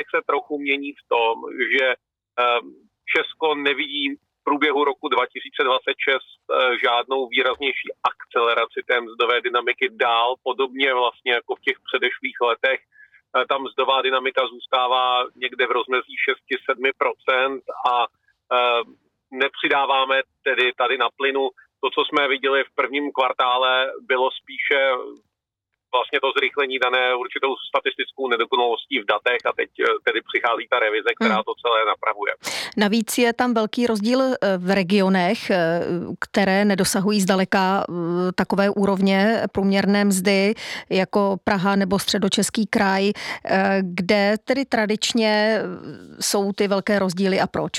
se trochu mění v tom, že Česko nevidí v průběhu roku 2026 žádnou výraznější akceleraci té mzdové dynamiky dál, podobně vlastně jako v těch předešlých letech. Ta mzdová dynamika zůstává někde v rozmezí 6-7% a nepřidáváme tedy tady na plynu. To, co jsme viděli v prvním kvartále, bylo spíše vlastně to zrychlení dané určitou statistickou nedokonalostí v datech a teď tedy přichází ta revize, která to celé napravuje. Navíc je tam velký rozdíl v regionech, které nedosahují zdaleka takové úrovně průměrné mzdy jako Praha nebo Středočeský kraj, kde tedy tradičně jsou ty velké rozdíly a proč?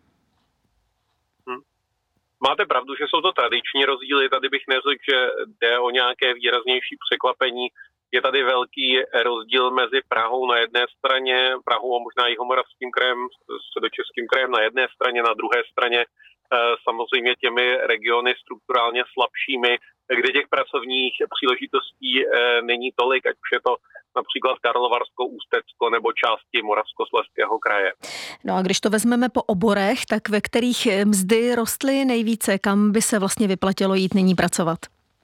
Máte pravdu, že jsou to tradiční rozdíly, tady bych neřekl, že jde o nějaké výraznější překvapení. Je tady velký rozdíl mezi Prahou na jedné straně, Prahou a možná Jihomoravským krajem, Středočeským krajem na jedné straně, na druhé straně samozřejmě těmi regiony strukturálně slabšími, kde těch pracovních příležitostí není tolik, ať už je to například Karlovarsko, Ústecko nebo části Moravskoslezského kraje. No a když to vezmeme po oborech, tak ve kterých mzdy rostly nejvíce, kam by se vlastně vyplatilo jít nyní pracovat?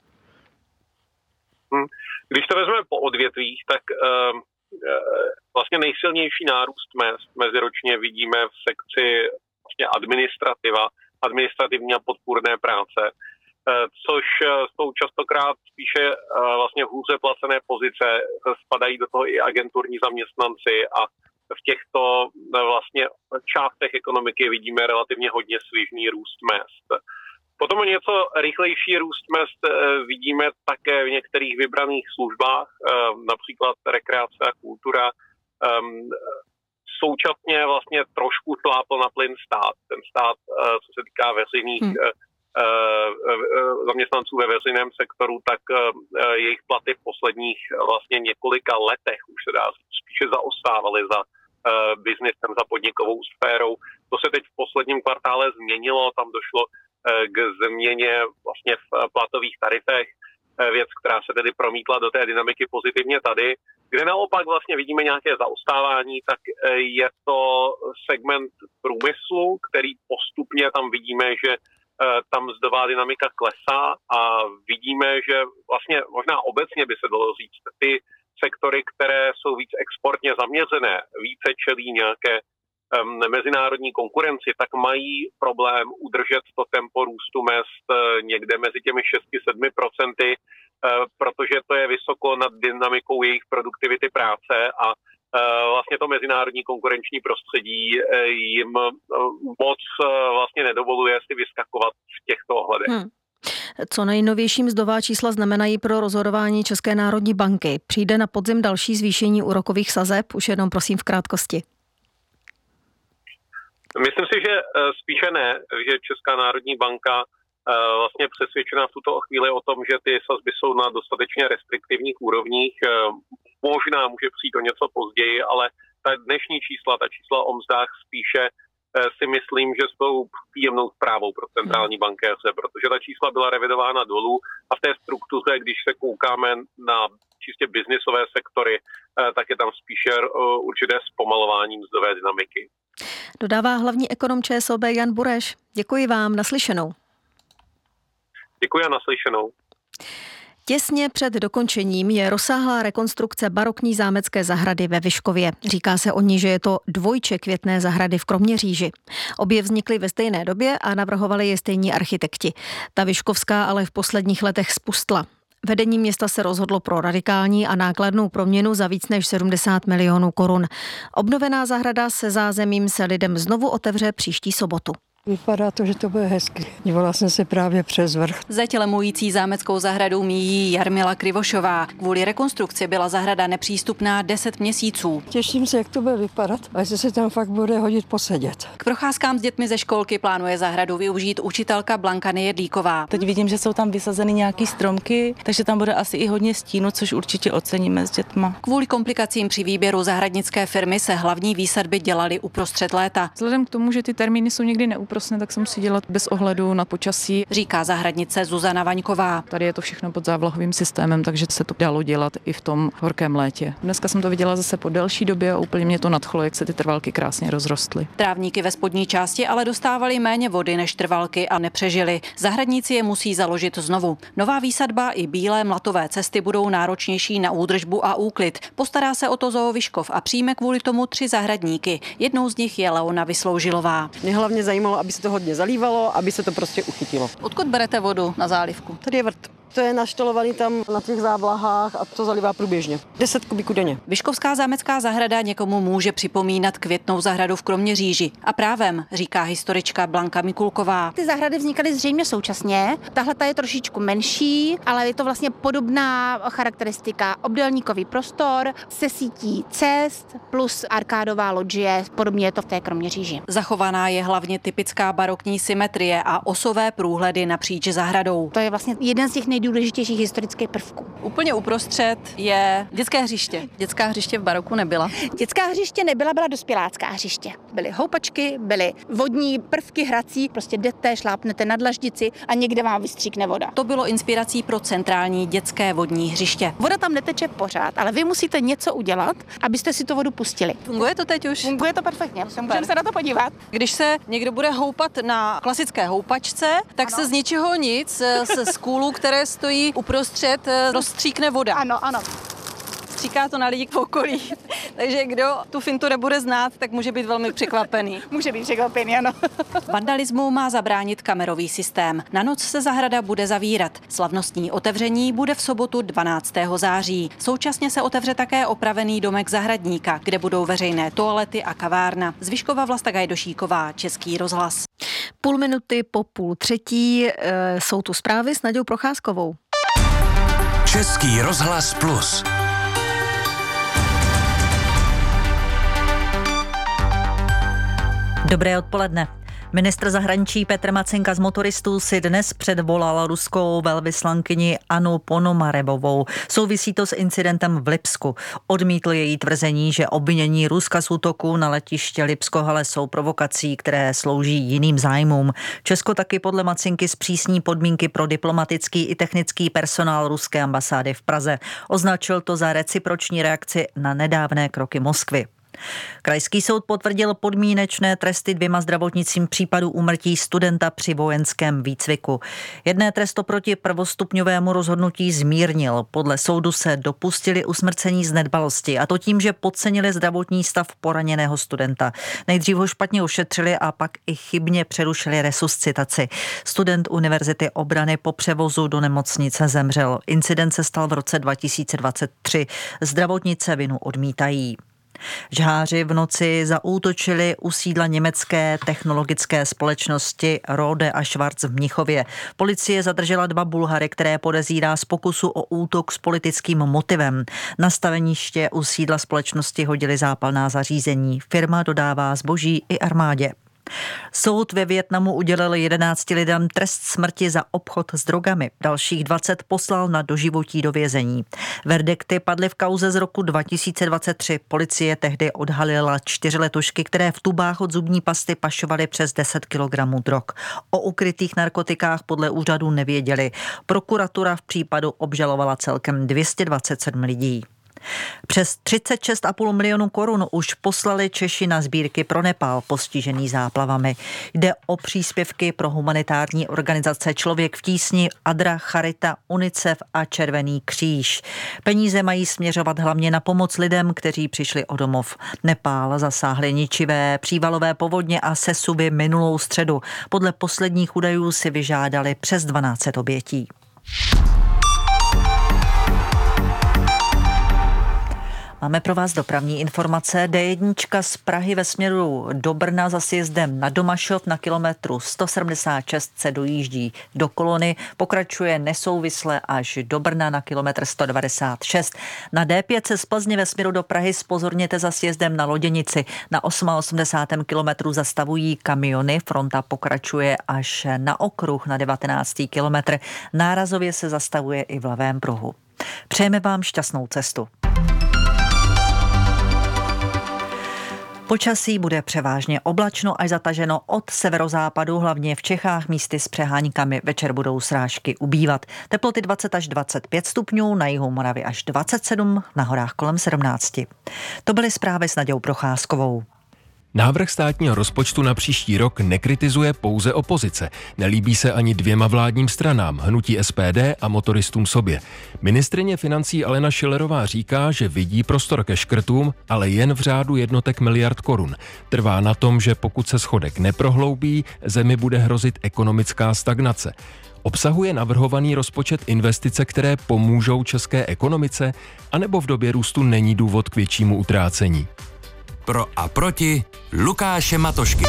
Když to vezmeme po odvětvích, tak vlastně nejsilnější nárůst mezd meziročně vidíme v sekci vlastně administrativní a podpůrné práce, což jsou častokrát spíše vlastně hůře placené pozice, spadají do toho i agenturní zaměstnanci a v těchto vlastně částech ekonomiky vidíme relativně hodně svižný růst mezd. Potom o něco rychlejší růst mezd vidíme také v některých vybraných službách, například rekreace a kultura. Současně vlastně trošku šlápl na plyn stát. Ten stát, co se týká veřejných zaměstnanců ve veřejném sektoru, tak jejich platy v posledních vlastně několika letech už se dá spíše zaostávaly za biznesem, za podnikovou sférou. To se teď v posledním kvartále změnilo, tam došlo k změně vlastně v platových tarifech, věc, která se tedy promítla do té dynamiky pozitivně tady. Kde naopak vlastně vidíme nějaké zaostávání, tak je to segment průmyslu, který postupně tam vidíme, že tam mzdová dynamika klesá a vidíme, že vlastně možná obecně by se dalo říct, ty sektory, které jsou víc exportně zaměřené, více čelí nějaké mezinárodní konkurenci, tak mají problém udržet to tempo růstu mezd někde mezi těmi 6-7%, protože to je vysoko nad dynamikou jejich produktivity práce a vlastně to mezinárodní konkurenční prostředí jim moc vlastně nedovoluje si vyskakovat v těchto ohledech. Co nejnovější mzdová čísla znamenají pro rozhodování České národní banky? Přijde na podzim další zvýšení úrokových sazeb? Už jenom prosím v krátkosti. Myslím si, že spíše ne, že Česká národní banka vlastně přesvědčena v tuto chvíli o tom, že ty sazby jsou na dostatečně restriktivních úrovních. Možná může přijít o něco později, ale ta dnešní čísla, ta čísla o mzdách spíše si myslím, že jsou příjemnou zprávou pro centrální bankéře, protože ta čísla byla revidována dolů a v té struktuře, když se koukáme na čistě biznisové sektory, tak je tam spíše určité zpomalování mzdové dynamiky. Dodává hlavní ekonom ČSOB Jan Bureš. Děkuji vám, naslyšenou. Děkuji a naslyšenou. Těsně před dokončením je rozsáhlá rekonstrukce barokní zámecké zahrady ve Vyškově. Říká se o ní, že je to dvojče Květné zahrady v Kroměříži. Obě vznikly ve stejné době a navrhovali je stejní architekti. Ta vyškovská ale v posledních letech spustla. Vedení města se rozhodlo pro radikální a nákladnou proměnu za víc než 70 milionů korun. Obnovená zahrada se zázemím se lidem znovu otevře příští sobotu. Vypadá to, že to bude hezky. Dívala jsem se právě přes vrch. Zeď lemující zámeckou zahradu míjí Jarmila Krivošová. Kvůli rekonstrukci byla zahrada nepřístupná 10 měsíců. Těším se, jak to bude vypadat a jestli se tam fakt bude hodit posedět. K procházkám s dětmi ze školky plánuje zahradu využít učitelka Blanka Nejedlíková. Teď vidím, že jsou tam vysazeny nějaký stromky, takže tam bude asi i hodně stínu, což určitě oceníme s dětma. Kvůli komplikacím při výběru zahradnické firmy se hlavní výsadby dělaly uprostřed léta. Vzhledem k tomu, že ty termíny jsou někdy neúprosné, prostě, tak se musí dělat bez ohledu na počasí. Říká zahradnice Zuzana Vaňková. Tady je to všechno pod závlahovým systémem, takže se to dalo dělat i v tom horkém létě. Dneska jsem to viděla zase po delší době a úplně mě to nadchlo, jak se ty trvalky krásně rozrostly. Trávníky ve spodní části ale dostávali méně vody než trvalky a nepřežili. Zahradníci je musí založit znovu. Nová výsadba i bílé mlatové cesty budou náročnější na údržbu a úklid. Postará se o to Zoo Vyškov a přijme kvůli tomu 3 zahradníky. Jednou z nich je Leona Vysloužilová. Mě hlavně zajímalo, aby se to hodně zalívalo, aby se to prostě uchytilo. Odkud berete vodu na zálivku? Tady je vrt. To je naštelovaný tam na těch závlahách a to zalívá průběžně. 10 kubíků denně. Vyškovská zámecká zahrada někomu může připomínat Květnou zahradu v Kroměříži. A právem, říká historička Blanka Mikulková. Ty zahrady vznikaly zřejmě současně. Tahle ta je trošičku menší, ale je to vlastně podobná charakteristika. Obdélníkový prostor se sítí cest plus arkádová loďie. Podobně je to v té Kroměříži. Zachovaná je hlavně typická barokní symetrie a osové průhledy napříč zahradou. To je vlastně jeden z těch nejdůležitějších historických prvků. Úplně uprostřed je dětské hřiště. Dětská hřiště v baroku nebyla. Dětská hřiště nebyla, byla dospělácká hřiště. Byly houpačky, byly vodní prvky hrací, prostě jdete, šlápnete na dlaždici a někde vám vystříkne voda. To bylo inspirací pro centrální dětské vodní hřiště. Voda tam neteče pořád, ale vy musíte něco udělat, abyste si tu vodu pustili. Funguje to teď už? Funguje to perfektně, můžeme se na to podívat. Když se někdo bude houpat na klasické houpačce, tak se z ničeho nic, z kůlu, které stojí uprostřed, rozstříkne voda. Ano. Stříká to na lidi v okolí. Takže kdo tu fintu nebude znát, tak může být velmi překvapený. Může být překvapený, ano. Vandalismu má zabránit kamerový systém. Na noc se zahrada bude zavírat. Slavnostní otevření bude v sobotu 12. září. Současně se otevře také opravený domek zahradníka, kde budou veřejné toalety a kavárna. Z Vyškova Vlasta Gajdošíková, Český rozhlas. 2:30 jsou tu zprávy s Naďou Procházkovou. Český rozhlas Plus. Dobré odpoledne. Ministr zahraničí Petr Macinka z motoristů si dnes předvolal ruskou velvyslankyni Annu Ponomarebovou. Souvisí to s incidentem v Lipsku. Odmítl její tvrzení, že obvinění Ruska z útoku na letiště Lipsko-Hale jsou provokací, které slouží jiným zájmům. Česko taky podle Macinky zpřísní podmínky pro diplomatický i technický personál ruské ambasády v Praze. Označil to za reciproční reakci na nedávné kroky Moskvy. Krajský soud potvrdil podmínečné tresty 2 zdravotnicím případů úmrtí studenta při vojenském výcviku. Jedné trest oproti prvostupňovému rozhodnutí zmírnil. Podle soudu se dopustili usmrcení z nedbalosti, a to tím, že podcenili zdravotní stav poraněného studenta. Nejdřív ho špatně ošetřili a pak i chybně přerušili resuscitaci. Student Univerzity obrany po převozu do nemocnice zemřel. Incident se stal v roce 2023. Zdravotnice vinu odmítají. Žháři v noci zaútočili u sídla německé technologické společnosti Rode a Schwarz v Mnichově. Policie zadržela 2 Bulhary, které podezírá z pokusu o útok s politickým motivem. Na staveniště u sídla společnosti hodili zápalná zařízení. Firma dodává zboží i armádě. Soud ve Vietnamu udělil 11 lidem trest smrti za obchod s drogami. Dalších 20 poslal na doživotí do vězení. Verdikty padly v kauze z roku 2023. Policie tehdy odhalila 4 letušky, které v tubách od zubní pasty pašovaly přes 10 kg drog. O ukrytých narkotikách podle úřadu nevěděli. Prokuratura v případu obžalovala celkem 227 lidí. Přes 36,5 milionu korun už poslali Češi na sbírky pro Nepál postižený záplavami. Jde o příspěvky pro humanitární organizace Člověk v tísni, Adra, Charita, UNICEF a Červený kříž. Peníze mají směřovat hlavně na pomoc lidem, kteří přišli o domov. Nepál zasáhly ničivé přívalové povodně a sesuvy minulou středu. Podle posledních údajů si vyžádali přes 1200 obětí. Máme pro vás dopravní informace. D1 z Prahy ve směru do Brna za sjezdem na Domašov na kilometru 176 se dojíždí do kolony. Pokračuje nesouvisle až do Brna na kilometr 196. Na D5 se z Plzně ve směru do Prahy zpozorněte za sjezdem na Loděnici. Na 88. kilometru zastavují kamiony. Fronta pokračuje až na okruh na 19. kilometr. Nárazově se zastavuje i v levém pruhu. Přejeme vám šťastnou cestu. Počasí bude převážně oblačno až zataženo od severozápadu, hlavně v Čechách, místy s přeháňkami. Večer budou srážky ubývat. Teploty 20 až 25 stupňů, na jihu Moravy až 27, na horách kolem 17. To byly zprávy s Nadějou Procházkovou. Návrh státního rozpočtu na příští rok nekritizuje pouze opozice. Nelíbí se ani dvěma vládním stranám, hnutí SPD a motoristům sobě. Ministryně financí Alena Schillerová říká, že vidí prostor ke škrtům, ale jen v řádu jednotek miliard korun. Trvá na tom, že pokud se schodek neprohloubí, zemi bude hrozit ekonomická stagnace. Obsahuje navrhovaný rozpočet investice, které pomůžou české ekonomice, anebo v době růstu není důvod k většímu utrácení? Pro a proti Lukáše Matošky.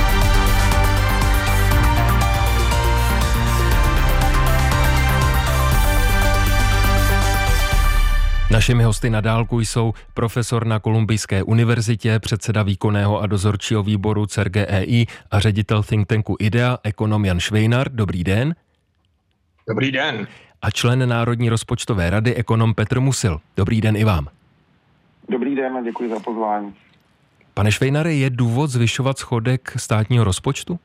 Našimi hosty na dálku jsou profesor na Kolumbijské univerzitě, předseda výkonného a dozorčího výboru CERGEI a ředitel think tanku IDEA, ekonom Jan Švejnar. Dobrý den. Dobrý den. A člen Národní rozpočtové rady, ekonom Petr Musil. Dobrý den i vám. Dobrý den a děkuji za pozvání. Pane Švejnare, je důvod zvyšovat schodek státního rozpočtu?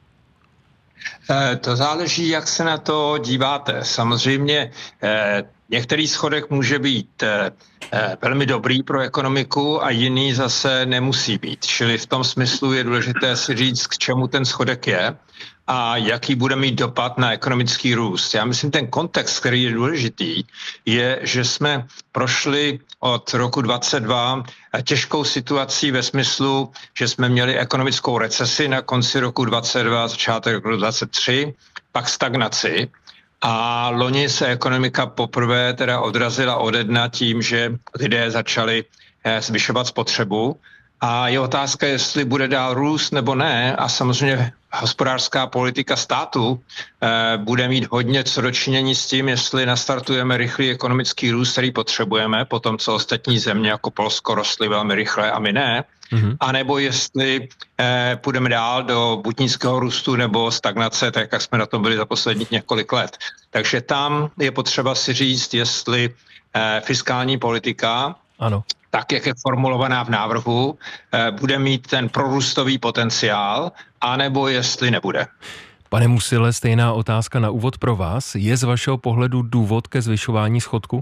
To záleží, jak se na to díváte. Samozřejmě některý schodek může být velmi dobrý pro ekonomiku a jiný zase nemusí být. Čili v tom smyslu je důležité si říct, k čemu ten schodek je a jaký bude mít dopad na ekonomický růst. Já myslím, ten kontext, který je důležitý, je, že jsme prošli od roku 2022 těžkou situací ve smyslu, že jsme měli ekonomickou recesi na konci roku 2022, začátek roku 2023, pak stagnaci. A loni se ekonomika poprvé teda odrazila ode dna tím, že lidé začali zvyšovat spotřebu. A je otázka, jestli bude dál růst nebo ne. A samozřejmě hospodářská politika státu bude mít hodně co dočinění s tím, jestli nastartujeme rychlý ekonomický růst, který potřebujeme, po tom, co ostatní země jako Polsko rostly velmi rychle a my ne. A nebo jestli půjdeme dál do buď nízkého růstu nebo stagnace, tak jak jsme na tom byli za posledních několik let. Takže tam je potřeba si říct, jestli fiskální politika, ano, tak jak je formulovaná v návrhu, bude mít ten prorůstový potenciál, anebo jestli nebude. Pane Musile, stejná otázka na úvod pro vás. Je z vašeho pohledu důvod ke zvyšování schodku?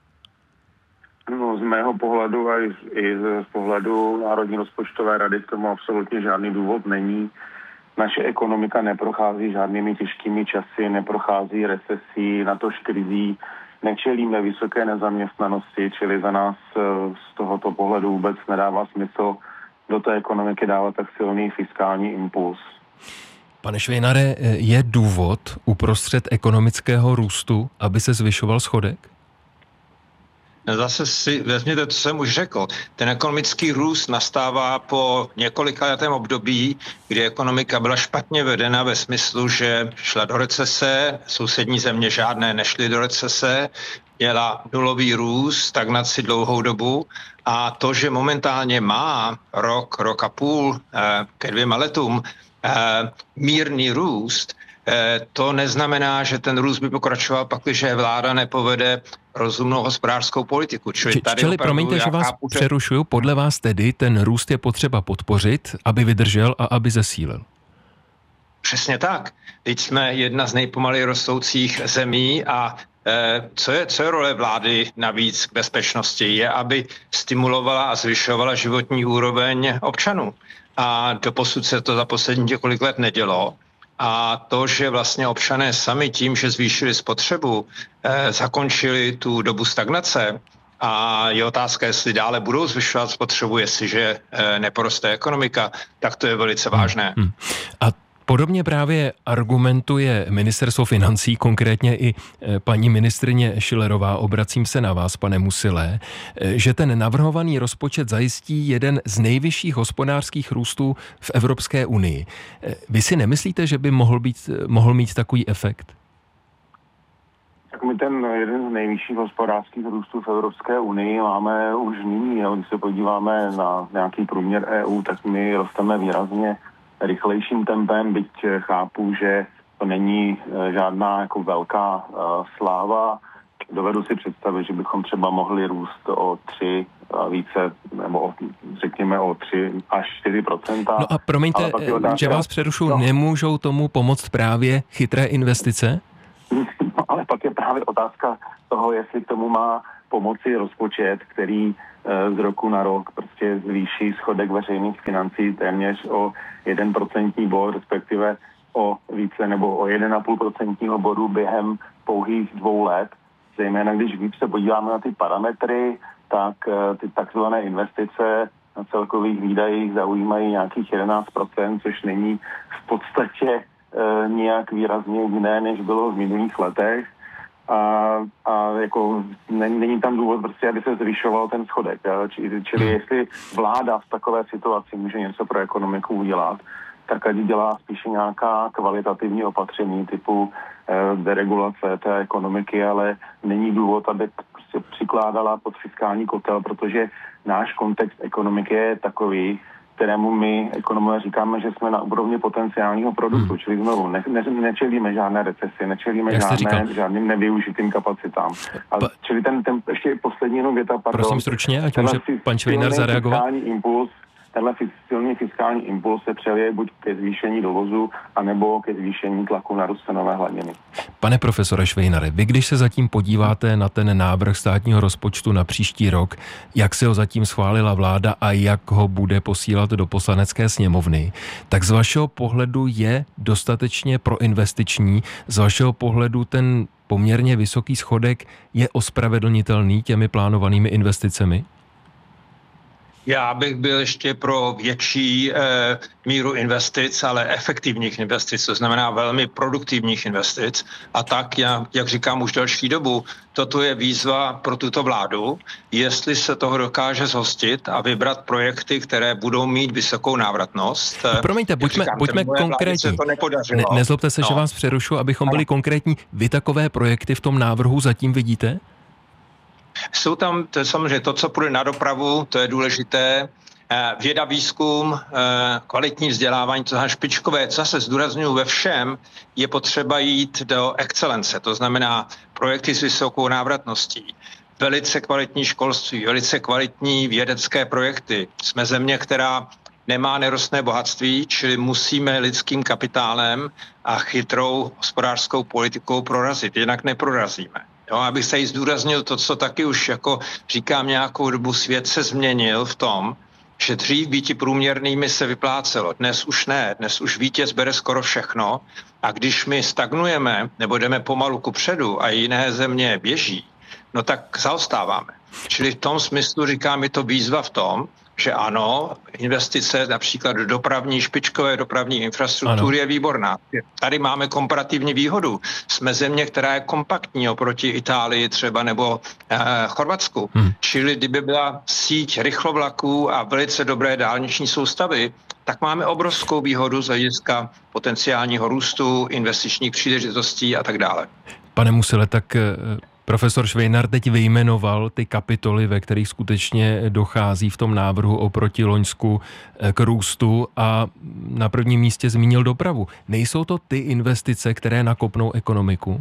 No, z mého pohledu a i z pohledu Národní rozpočtové rady k tomu absolutně žádný důvod není. Naše ekonomika neprochází žádnými těžkými časy, neprochází recesí, natož krizí, nečelíme vysoké nezaměstnanosti, čili za nás z tohoto pohledu vůbec nedává smysl do té ekonomiky dávat tak silný fiskální impuls. Pane Švejnare, je důvod uprostřed ekonomického růstu, aby se zvyšoval schodek? Zase si vezměte, co jsem už řekl. Ten ekonomický růst nastává po několikaletém období, kdy ekonomika byla špatně vedena ve smyslu, že šla do recese, sousední země žádné nešly do recese, měla nulový růst, stagnaci dlouhou dobu a to, že momentálně má rok a půl ke 2 letům mírný růst, to neznamená, že ten růst by pokračoval, pakliže vláda nepovede rozumnou hospodářskou politiku. Čili promiňte, že vás přerušuju, podle vás tedy ten růst je potřeba podpořit, aby vydržel a aby zesílil. Přesně tak. Teď jsme jedna z nejpomaleji rostoucích zemí a co je role vlády navíc k bezpečnosti? Je, aby stimulovala a zvyšovala životní úroveň občanů. A doposud se to za poslední několik let nedělo. A to, že vlastně občané sami tím, že zvýšili spotřebu, zakončili tu dobu stagnace a je otázka, jestli dále budou zvyšovat spotřebu, jestliže neporoste ekonomika, tak to je velice vážné. A podobně právě argumentuje ministerstvo financí, konkrétně i paní ministryně Schillerová, obracím se na vás, pane Musile, že ten navrhovaný rozpočet zajistí jeden z hospodářských růstů v Evropské unii. Vy si nemyslíte, že by mohl mít takový efekt? Tak my ten jeden z nejvyšších hospodářských růstů v Evropské unii máme už nyní. Když se podíváme na nějaký průměr EU, tak my rosteme výrazně rychlejším tempem, byť chápu, že to není žádná jako velká sláva. dovedu si představit, že bychom třeba mohli růst o 3 a více, nebo řekněme o 3 až 4%. No a promiňte, že vás přerušu, nemůžou tomu pomoct právě chytré investice? No, ale pak je právě otázka toho, jestli k tomu má pomoci rozpočet, který z roku na rok prostě zvýší schodek veřejných financí téměř o 1% bod, respektive o více nebo o 1,5% bodu během pouhých 2 let. Zejména když se podíváme na ty parametry, tak ty takzvané investice na celkových výdajích zaujímají nějakých 11%, což není v podstatě nějak výrazně jiné, než bylo v minulých letech. A jako není tam důvod prostě, aby se zvyšoval ten schodek. Čili jestli vláda v takové situaci může něco pro ekonomiku udělat, tak ať dělá spíše nějaká kvalitativní opatření typu deregulace té ekonomiky, ale není důvod, aby prostě přikládala pod fiskální kotel, protože náš kontext ekonomiky je takový, kterému my ekonomové říkáme, že jsme na úrovni potenciálního produktu, čili znovu nečelíme žádné recesi, nečelíme žádným nevyužitým kapacitám. Čili ten ještě poslední jenom věta, pardon. Prosím stručně, ať může pan Švejnar zareagovat. Tenhle silný fiskální impuls se přelije buď ke zvýšení dovozu, anebo ke zvýšení tlaku na růst cenové hladiny. Pane profesore Švejnare, vy když se zatím podíváte na ten návrh státního rozpočtu na příští rok, jak se ho zatím schválila vláda a jak ho bude posílat do Poslanecké sněmovny, tak z vašeho pohledu je dostatečně proinvestiční, z vašeho pohledu ten poměrně vysoký schodek je ospravedlnitelný těmi plánovanými investicemi? Já bych byl ještě pro větší míru investic, ale efektivních investic, to znamená velmi produktivních investic. A tak, jak říkám už delší dobu, toto je výzva pro tuto vládu, jestli se toho dokáže zhostit a vybrat projekty, které budou mít vysokou návratnost. Promiňte, buďme konkrétní. Nezlobte se, že vás přerušu, abychom byli konkrétní. Vy takové projekty v tom návrhu zatím vidíte? Jsou tam, to je samozřejmě to, co půjde na dopravu, to je důležité. Věda, výzkum, kvalitní vzdělávání, to znamená špičkové, co se zdůrazňuji ve všem, je potřeba jít do excelence, to znamená projekty s vysokou návratností. Velice kvalitní školství, velice kvalitní vědecké projekty. Jsme země, která nemá nerostné bohatství, čili musíme lidským kapitálem a chytrou hospodářskou politikou prorazit, jinak neprorazíme. Jo, abych se jí zdůraznil to, co taky už jako říkám nějakou dobu, svět se změnil v tom, že dřív býti průměrnými se vyplácelo. Dnes už ne, dnes už vítěz bere skoro všechno a když my stagnujeme nebo jdeme pomalu kupředu a jiné země běží, no tak zaostáváme. Čili v tom smyslu říkám, je to výzva v tom, že ano, investice například do špičkové dopravní infrastruktury je výborná. Tady máme komparativní výhodu. Jsme země, která je kompaktní oproti Itálii třeba nebo Chorvatsku. Čili kdyby byla síť rychlovlaků a velice dobré dálniční soustavy, tak máme obrovskou výhodu z hlediska potenciálního růstu, investičních příležitostí a tak dále. Pane Musile, tak profesor Švejnar teď vyjmenoval ty kapitoly, ve kterých skutečně dochází v tom návrhu oproti loňsku k růstu a na prvním místě zmínil dopravu. Nejsou to ty investice, které nakopnou ekonomiku?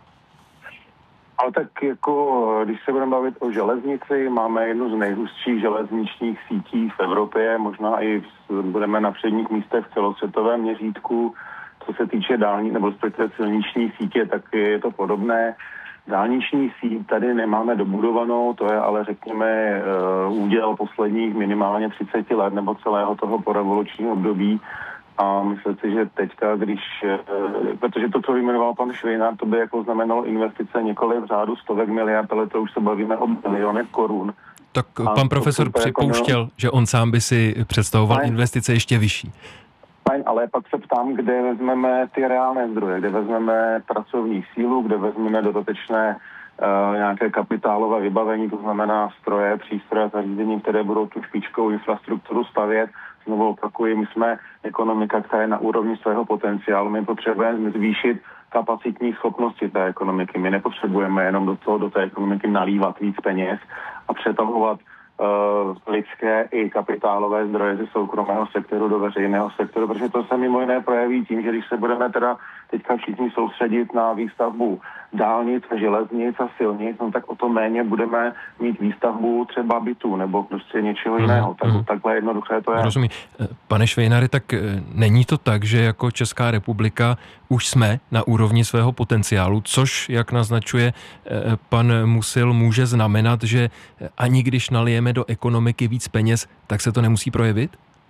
Ale tak jako, když se budeme bavit o železnici, máme jednu z nejhustších železničních sítí v Evropě, možná i budeme na předních místech v celosvětovém měřítku. Co se týče nebo respektive silniční sítě, tak je to podobné. Dálniční síť tady nemáme dobudovanou, to je ale řekněme úděl posledních minimálně 30 let nebo celého toho porevolučního období. A myslím si, že teďka, protože to, co vyjmenoval pan Švejnar, to by jako znamenalo investice několik v řádu stovek miliard, ale to už se bavíme o milionech korun. Tak pan profesor připouštěl, že on sám by si představoval investice ještě vyšší. Fajn, ale pak se ptám, kde vezmeme ty reálné zdroje, kde vezmeme pracovní sílu, kde vezmeme dodatečné nějaké kapitálové vybavení, to znamená stroje, přístroje, zařízení, které budou tu špičkovou infrastrukturu stavět. Znovu opakuji, my jsme ekonomika, která je na úrovni svého potenciálu. My potřebujeme zvýšit kapacitní schopnosti té ekonomiky. My nepotřebujeme jenom do té ekonomiky nalívat víc peněz a přetahovat lidské i kapitálové zdroje ze soukromého sektoru do veřejného sektoru, protože to se mimo jiné projeví tím, že když se budeme teda teďka všichni soustředit na výstavbu dálnic, železnic a silnic, no tak o to méně budeme mít výstavbu třeba bytů nebo prostě něčeho jiného. Takhle jednoduché to je. Rozumím. Pane Švejnare, tak není to tak, že jako Česká republika už jsme na úrovni svého potenciálu, což, jak naznačuje pan Musil, může znamenat, že ani když nalijeme do ekonomiky víc peněz, tak se to nemusí projevit?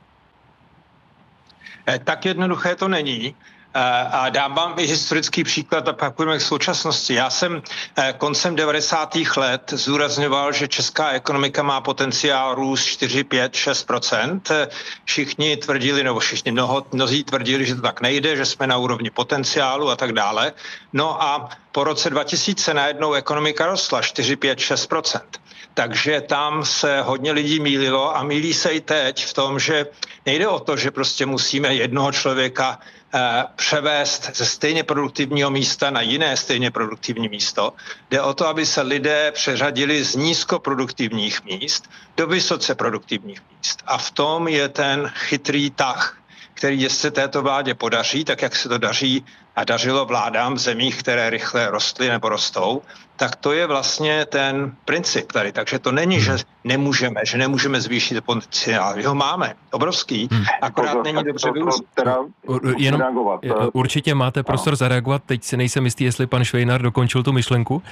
Tak jednoduché to není. A dám vám i historický příklad a pak půjdeme k současnosti. Já jsem koncem 90. let zdůrazňoval, že česká ekonomika má potenciál růst 4, 5, 6%. Všichni tvrdili, nebo mnozí tvrdili, že to tak nejde, že jsme na úrovni potenciálu a tak dále. No a po roce 2000 najednou ekonomika rostla 4, 5, 6%. Takže tam se hodně lidí mýlilo a mýlí se i teď v tom, že nejde o to, že prostě musíme jednoho člověka převést ze stejně produktivního místa na jiné stejně produktivní místo. Jde o to, aby se lidé přeřadili z nízkoproduktivních míst do vysoce produktivních míst. A v tom je ten chytrý tah, který se této vládě podaří, tak jak se to daří a dařilo vládám v zemích, které rychle rostly nebo rostou, tak to je vlastně ten princip tady. Takže to není, že nemůžeme zvýšit potenciál. Ho máme, obrovský, akorát není dobře využít. Určitě máte prostor zareagovat, teď si nejsem jistý, jestli pan Švejnar dokončil tu myšlenku.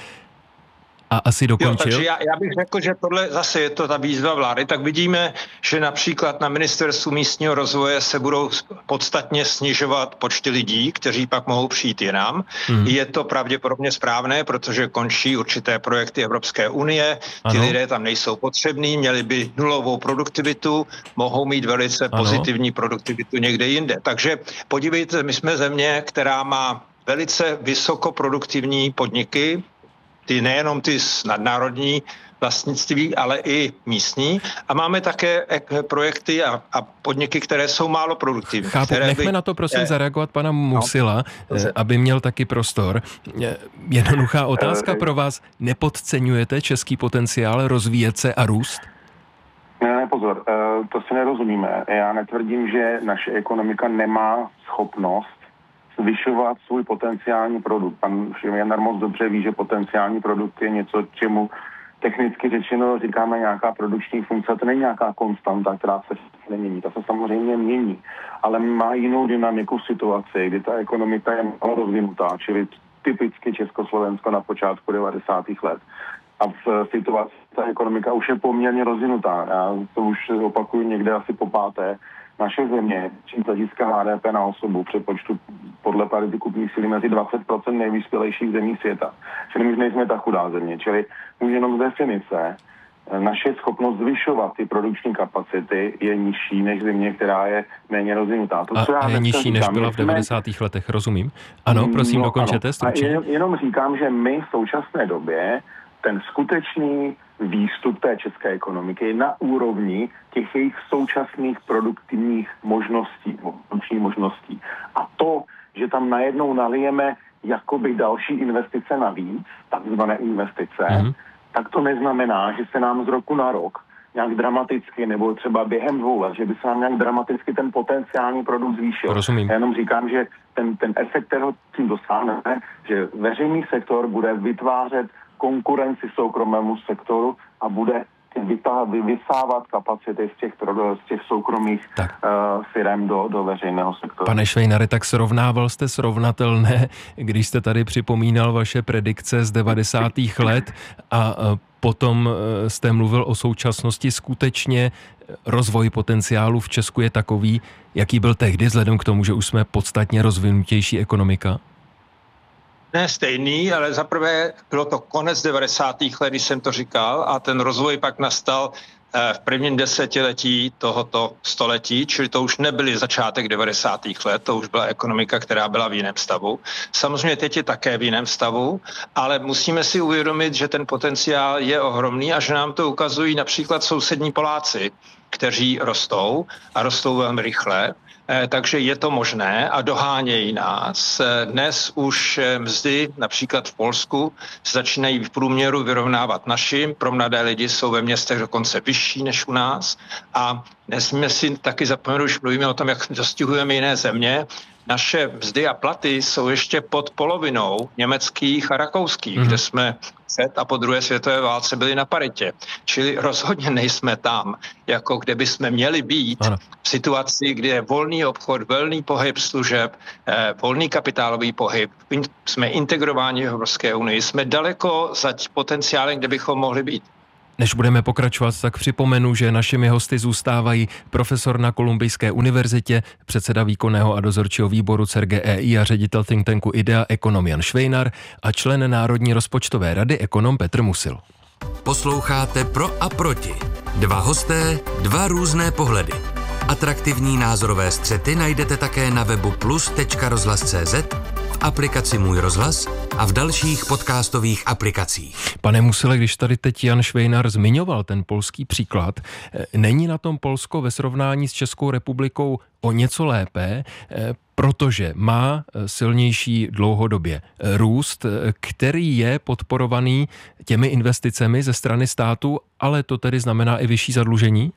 A asi dokončil. Takže já bych řekl, že tohle zase je to ta výzva vlády, tak vidíme, že například na Ministerstvu místního rozvoje se budou podstatně snižovat počty lidí, kteří pak mohou přijít jinam. Je to pravděpodobně správné, protože končí určité projekty Evropské unie, ty lidé tam nejsou potřební, měli by nulovou produktivitu, mohou mít velice pozitivní produktivitu někde jinde. Takže podívejte, my jsme země, která má velice vysokoproduktivní podniky, nejenom ty nadnárodní vlastnictví, ale i místní. A máme také projekty a podniky, které jsou málo produktivní. Chápu, nechme na to prosím zareagovat pana Musila, aby měl taky prostor. Jednoduchá otázka pro vás. Nepodceňujete český potenciál rozvíjet se a růst? Ne, pozor, to si nerozumíme. Já netvrdím, že naše ekonomika nemá schopnost zvyšovat svůj potenciální produkt. Pan Švejnar moc dobře ví, že potenciální produkt je něco, čemu technicky řečeno říkáme nějaká produkční funkce. To není nějaká konstanta, která se nemění. Ta se samozřejmě mění, ale má jinou dynamiku v situaci, kdy ta ekonomika je málo rozvinutá, čili typicky Československo na počátku 90. let. A v situaci ta ekonomika už je poměrně rozvinutá. Já to už opakuju někde asi po páté. Naše země, čím hlediska HDP na osobu přepočtu podle parity kupní síly mezi 20% nejvyspělejších zemí světa. Čili my nejsme ta chudá země. Čili už jenom z definice naše schopnost zvyšovat ty produkční kapacity je nižší než země, která je méně rozvinutá. A je nižší, než byla v 90. letech, rozumím. Ano, prosím, dokončete stručně. Jenom říkám, že my v současné době ten skutečný výstup té české ekonomiky je na úrovni těch jejich současných produktivních možností, produkčních možností. A to, že tam najednou nalijeme jakoby další investice navíc, takzvané investice, tak to neznamená, že se nám z roku na rok nějak dramaticky, nebo třeba během 2 let, že by se nám nějak dramaticky ten potenciální produkt zvýšil. Rozumím. Já jenom říkám, že ten efekt, kterého tím dosáhneme, že veřejný sektor bude vytvářet konkurenci soukromému sektoru a bude vysávat kapacity z těch soukromých firem do veřejného sektoru. Pane Švejnare, tak srovnával jste srovnatelné, když jste tady připomínal vaše predikce z 90. let a potom jste mluvil o současnosti. Skutečně rozvoj potenciálu v Česku je takový, jaký byl tehdy, vzhledem k tomu, že už jsme podstatně rozvinutější ekonomika? Ne stejný, ale zaprvé bylo to konec 90. let, když jsem to říkal, a ten rozvoj pak nastal v prvním desetiletí tohoto století, čili to už nebyly začátek 90. let, to už byla ekonomika, která byla v jiném stavu. Samozřejmě teď je také v jiném stavu, ale musíme si uvědomit, že ten potenciál je ohromný a že nám to ukazují například sousední Poláci. kteří rostou a rostou velmi rychle. Takže je to možné a dohánějí nás. Dnes už mzdy například v Polsku začínají v průměru vyrovnávat našim. Pro mladé lidi jsou ve městech dokonce vyšší než u nás. A nesmíme si taky zapomenout, už mluvíme o tom, jak dostihujeme jiné země. Naše mzdy a platy jsou ještě pod polovinou německých a rakouských, kde jsme před a po druhé světové válce byli na paritě. Čili rozhodně nejsme tam, jako kde bychom měli být v situaci, kdy je volný obchod, volný pohyb služeb, volný kapitálový pohyb. Jsme integrováni v Evropské unii, jsme daleko za potenciálem, kde bychom mohli být. Než budeme pokračovat, tak připomenu, že našimi hosty zůstávají profesor na Kolumbijské univerzitě, předseda výkonného a dozorčího výboru CERGEI a ředitel think tanku IDEA ekonom Jan Švejnar a člen Národní rozpočtové rady ekonom Petr Musil. Posloucháte Pro a proti. Dva hosté, dva různé pohledy. Atraktivní názorové střety najdete také na webu plus.rozhlas.cz, v aplikaci Můj rozhlas a v dalších podcastových aplikacích. Pane Musile, když tady teď Jan Švejnar zmiňoval ten polský příklad, není na tom Polsko ve srovnání s Českou republikou o něco lépe, protože má silnější dlouhodobě růst, který je podporovaný těmi investicemi ze strany státu, ale to tedy znamená i vyšší zadlužení?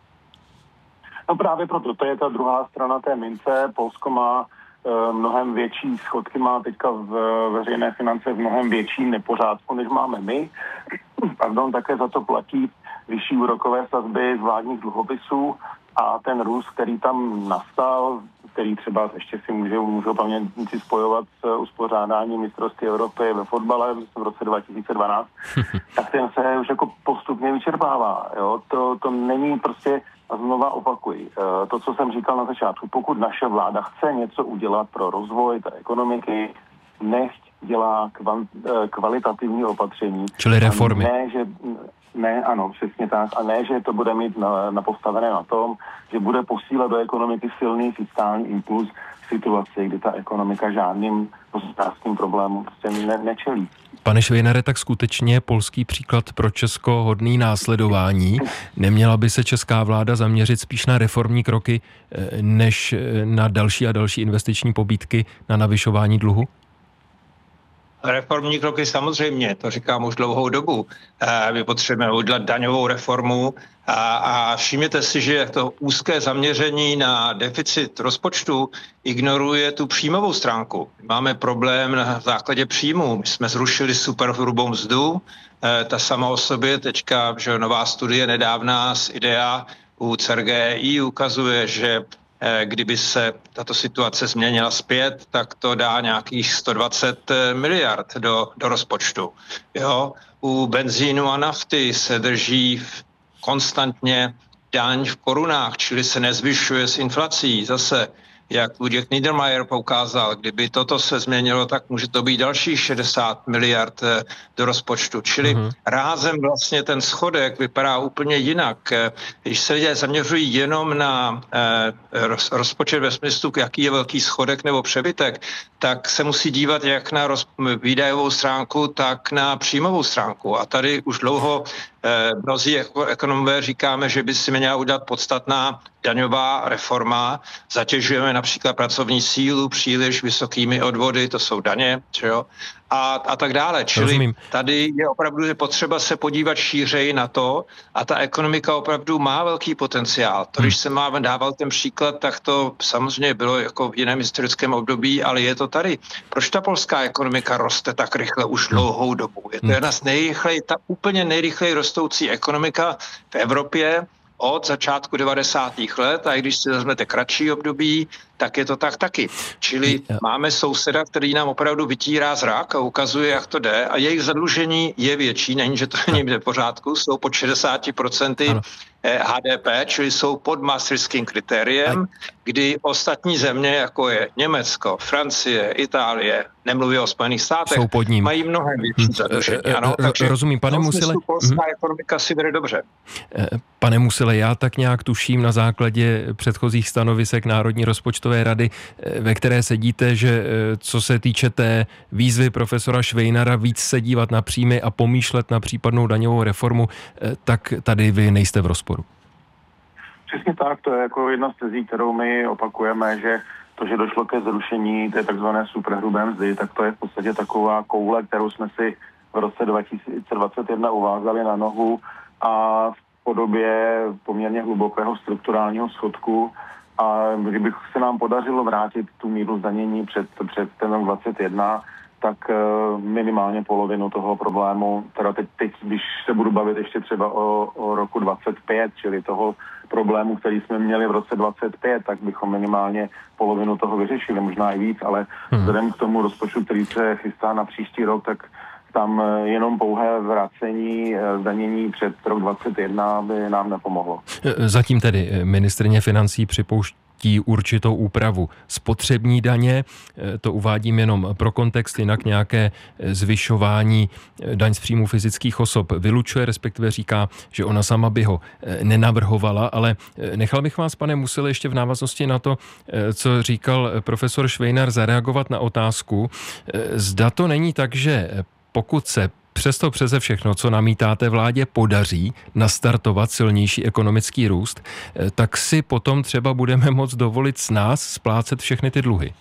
No právě proto, to je ta druhá strana té mince. Polsko má mnohem větší schodky, má teďka v veřejné finance v mnohem větší nepořádku, než máme my. Pardon, také za to platí vyšší úrokové sazby z vládních dluhopisů a ten růst, který tam nastal, který třeba ještě si můžou pamětníci spojovat s uspořádáním mistrovství Evropy ve fotbale v roce 2012, tak ten se už jako postupně vyčerpává. Jo? To není prostě, a znova opakuji, to, co jsem říkal na začátku, pokud naše vláda chce něco udělat pro rozvoj té ekonomiky, nechť dělá kvalitativní opatření. Čili reformy. Ano, přesně tak. A ne, že to bude mít napostavené na tom, že bude posílat do ekonomiky silný fiskální impuls v situaci, kdy ta ekonomika žádným hospodářským problémům prostě nečelí. Pane Švejnare, tak skutečně polský příklad pro Česko hodný následování. Neměla by se česká vláda zaměřit spíš na reformní kroky, než na další a další investiční pobídky na navyšování dluhu? Reformní kroky samozřejmě, to říkám už dlouhou dobu. My potřebujeme udělat daňovou reformu a všimněte si, že to úzké zaměření na deficit rozpočtu ignoruje tu příjmovou stránku. Máme problém na základě příjmu. My jsme zrušili superhrubou mzdu, ta sama o sobě teďka, že nová studie nedávná z IDEA u CERGEI ukazuje, že kdyby se tato situace změnila zpět, tak to dá nějakých 120 miliard do rozpočtu. Jo? U benzínu a nafty se drží konstantně daň v korunách, čili se nezvyšuje s inflací. Zase, jak Luděk Niedermayer poukázal, kdyby toto se změnilo, tak může to být dalších 60 miliard do rozpočtu. Čili rázem vlastně ten schodek vypadá úplně jinak. Když se lidé zaměřují jenom na rozpočet ve smyslu, jaký je velký schodek nebo přebytek, tak se musí dívat jak na výdajovou stránku, tak na příjmovou stránku. A tady už dlouho mnozí ekonomové říkáme, že by si měla udělat podstatná daňová reforma. Zatěžujeme například pracovní sílu příliš vysokými odvody, to jsou daně, jo? A tak dále. Čili Rozumím. Tady je opravdu potřeba se podívat šířeji na to a ta ekonomika opravdu má velký potenciál. To, když jsem vám dával ten příklad, tak to samozřejmě bylo jako v jiném historickém období, ale je to tady. Proč ta polská ekonomika roste tak rychle už dlouhou dobu? Je to jedna z ta úplně nejrychleji rostoucí ekonomika v Evropě od začátku 90. let a i když si vezmete kratší období, tak je to tak taky. Čili máme souseda, který nám opravdu vytírá zrak a ukazuje, jak to jde a jejich zadlužení je větší, není, že to není v pořádku, jsou pod 60% HDP, čili jsou pod maastrichtským kritériem, kdy ostatní země, jako je Německo, Francie, Itálie, nemluví o Spojených státech, mají mnohem větší zadlužení. Ano, takže rozumím, pane Musile. Polská ekonomika si vede dobře. Pane Musile, já tak nějak tuším na základě předchozích stanovisek Národní rozpočtové rady, ve které sedíte, že co se týče té výzvy profesora Švejnara víc se dívat na příjmy a pomýšlet na případnou daňovou reformu, tak tady vy nejste v rozporu. Přesně tak, to je jako jedna z tezí, kterou my opakujeme, že to, že došlo ke zrušení té takzvané superhrubé mzdy, tak to je v podstatě taková koule, kterou jsme si v roce 2021 uvázali na nohu a v podobě poměrně hlubokého strukturálního schodku. A kdyby se nám podařilo vrátit tu míru zdanění před ten rok 2021, tak minimálně polovinu toho problému, teda teď když se budu bavit ještě třeba o roku 25, čili toho problému, který jsme měli v roce 25, tak bychom minimálně polovinu toho vyřešili, možná i víc, ale vzhledem k tomu rozpočtu, který se chystá na příští rok, tak tam jenom pouhé vracení zdanění před rok 2021 by nám nepomohlo. Zatím tedy ministryně financí připouští určitou úpravu spotřební daně. To uvádím jenom pro kontext, jinak nějaké zvyšování daň z příjmu fyzických osob vylučuje, respektive říká, že ona sama by ho nenavrhovala, ale nechal bych vás, pane Musil, ještě v návaznosti na to, co říkal profesor Švejnar, zareagovat na otázku. Zda to není tak, že pokud se přesto přeze všechno, co namítáte vládě, podaří nastartovat silnější ekonomický růst, tak si potom třeba budeme moct dovolit s nás splácet všechny ty dluhy.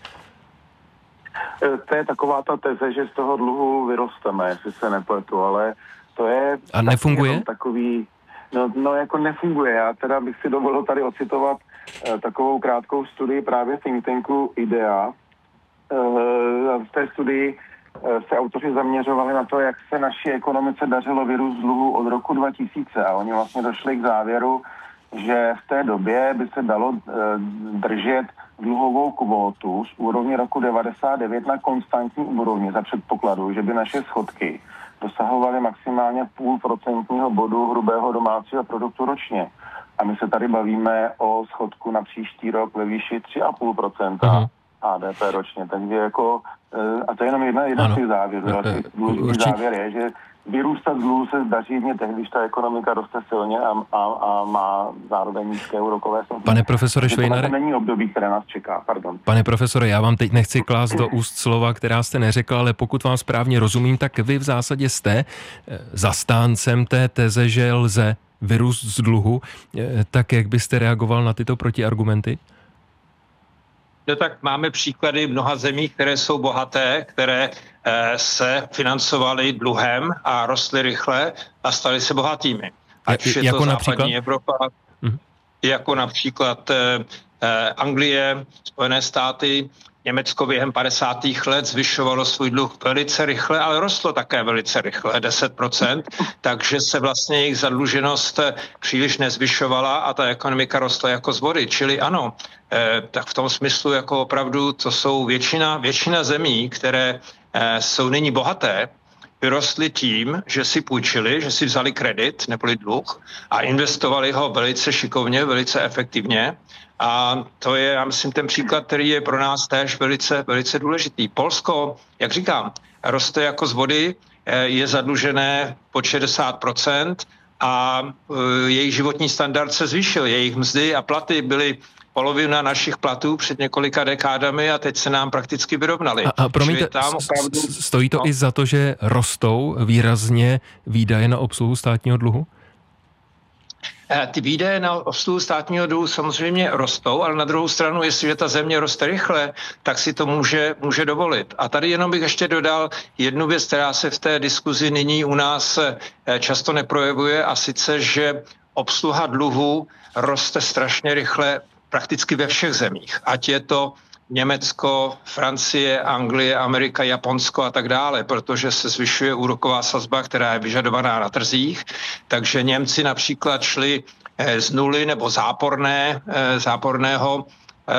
To je taková ta teze, že z toho dluhu vyrosteme, jestli se nepletu, ale to je... A nefunguje? Takový, no jako nefunguje. Já teda bych si dovolil tady ocitovat takovou krátkou studii právě think tanku IDEA. V té studii se autoři zaměřovali na to, jak se naší ekonomice dařilo vyrůst dluhu od roku 2000 a oni vlastně došli k závěru, že v té době by se dalo držet dluhovou kvótu z úrovně roku 99 na konstantní úrovni za předpokladu, že by naše schodky dosahovaly maximálně 0,5% bodu hrubého domácího produktu ročně. A my se tady bavíme o schodku na příští rok ve výši 3,5% HDP ročně. Takže jako, a to je jenom jedna z těch závěrů. Důležitý závěr je, že vyrůstat dluhu se daří jedně tehdy, když ta ekonomika roste silně a má zároveň nízké úrokové sazby. Pane profesore Švejnare, to není období, které nás čeká. Pardon. Pane profesore, já vám teď nechci klást do úst slova, která jste neřekl, ale pokud vám správně rozumím, tak vy v zásadě jste zastáncem té teze, že lze vyrůst z dluhu. Tak jak byste reagoval na tyto protiargumenty? No tak máme příklady mnoha zemí, které jsou bohaté, které se financovaly dluhem a rostly rychle a staly se bohatými. Ať už je to západní Evropa, jako například Anglie, Spojené státy, Německo během 50. let zvyšovalo svůj dluh velice rychle, ale rostlo také velice rychle, 10%, takže se vlastně jejich zadluženost příliš nezvyšovala a ta ekonomika rostla jako z vody. Čili ano, tak v tom smyslu jako opravdu to jsou většina zemí, které jsou nyní bohaté, vyrostly tím, že si půjčili, že si vzali kredit neboli dluh a investovali ho velice šikovně, velice efektivně. A to je, já myslím, ten příklad, který je pro nás též velice důležitý. Polsko, jak říkám, roste jako z vody, je zadlužené pod 60% a jejich životní standard se zvýšil. Jejich mzdy a platy byly polovina našich platů před několika dekádami a teď se nám prakticky vyrovnaly. A promiňte, stojí to i za to, že rostou výrazně výdaje na obsluhu státního dluhu? Ty výdaje na obsluhu státního dluhu samozřejmě rostou, ale na druhou stranu, jestliže ta země roste rychle, tak si to může dovolit. A tady jenom bych ještě dodal jednu věc, která se v té diskuzi nyní u nás často neprojevuje, a sice, že obsluha dluhu roste strašně rychle prakticky ve všech zemích. Ať je to Německo, Francie, Anglie, Amerika, Japonsko a tak dále, protože se zvyšuje úroková sazba, která je vyžadovaná na trzích. Takže Němci například šli z nuly nebo záporného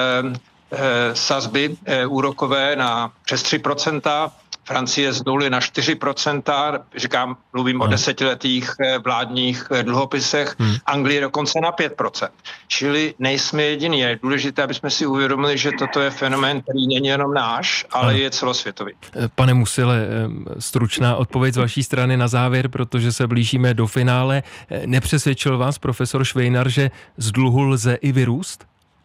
sazby úrokové na přes 3%, Francie z nuly na 4%, mluvím o 10letých vládních dluhopisech, Anglie dokonce na 5%. Čili nejsme jediní. Je důležité, aby jsme si uvědomili, že toto je fenomén, který není jenom náš, ale je celosvětový. Pane Musile, stručná odpověď z vaší strany na závěr, protože se blížíme do finále. Nepřesvědčil vás profesor Švejnar, že z dluhu lze i vyrůst?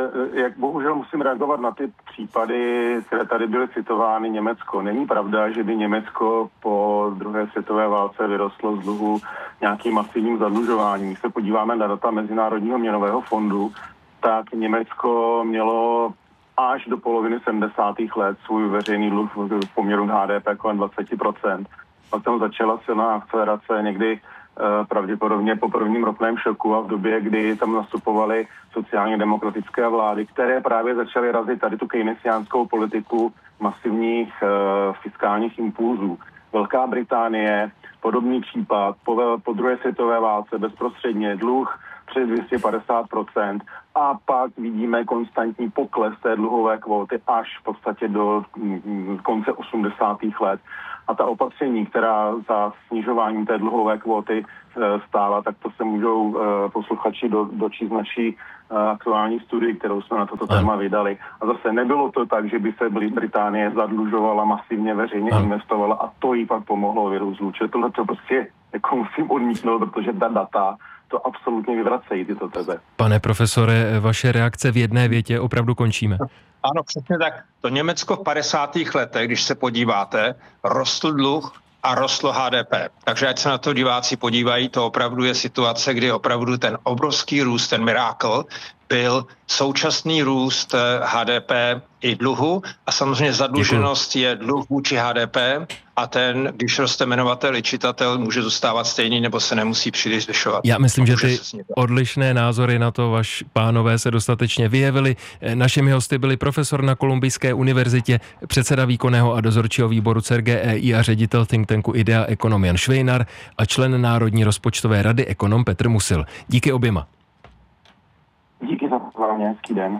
jak bohužel musím reagovat na ty případy, které tady byly citovány, Německo. Není pravda, že by Německo po druhé světové válce vyrostlo z dluhu nějakým masivním zadlužováním. Když se podíváme na data Mezinárodního měnového fondu, tak Německo mělo až do poloviny 70. let svůj veřejný dluh v poměru k HDP kolem 20%. Pak tam začala silná akcelerace někdy pravděpodobně po prvním ropném šoku a v době, kdy tam nastupovaly sociálně demokratické vlády, které právě začaly razit tady tu keynesiánskou politiku masivních fiskálních impulzů. Velká Británie, podobný případ, po druhé světové válce bezprostředně dluh přes 250% a pak vidíme konstantní pokles té dluhové kvóty až v podstatě do konce 80. let. A ta opatření, která za snižování té dluhové kvóty stála, tak to se můžou posluchači dočíst naší aktuální studii, kterou jsme na toto téma vydali. A zase nebylo to tak, že by se Británie zadlužovala, masivně veřejně investovala a to jí pak pomohlo virus zlučit. Tohle to prostě jako musím odmítnout, protože ta data to absolutně vyvracejí tyto teze. Pane profesore, vaše reakce v jedné větě, opravdu končíme. Ano, přesně tak. To Německo v 50. letech, když se podíváte, rostl dluh a rostlo HDP. Takže ať se na to diváci podívají, to opravdu je situace, kdy opravdu ten obrovský růst, ten miracle, byl současný růst HDP i dluhu a samozřejmě zadluženost je dluh vůči HDP a ten, když roste jmenovatel i čitatel, může zůstávat stejný nebo se nemusí příliš zvyšovat. Já myslím, že ty odlišné názory na to, vaš pánové, se dostatečně vyjevily. Našimi hosty byli profesor na Kolumbijské univerzitě, předseda výkonného a dozorčího výboru CERGEI a ředitel think tanku IDEA ekonom Jan Švejnar a člen Národní rozpočtové rady ekonom Petr Musil. Díky oběma. Díky za pozvání, hezký den.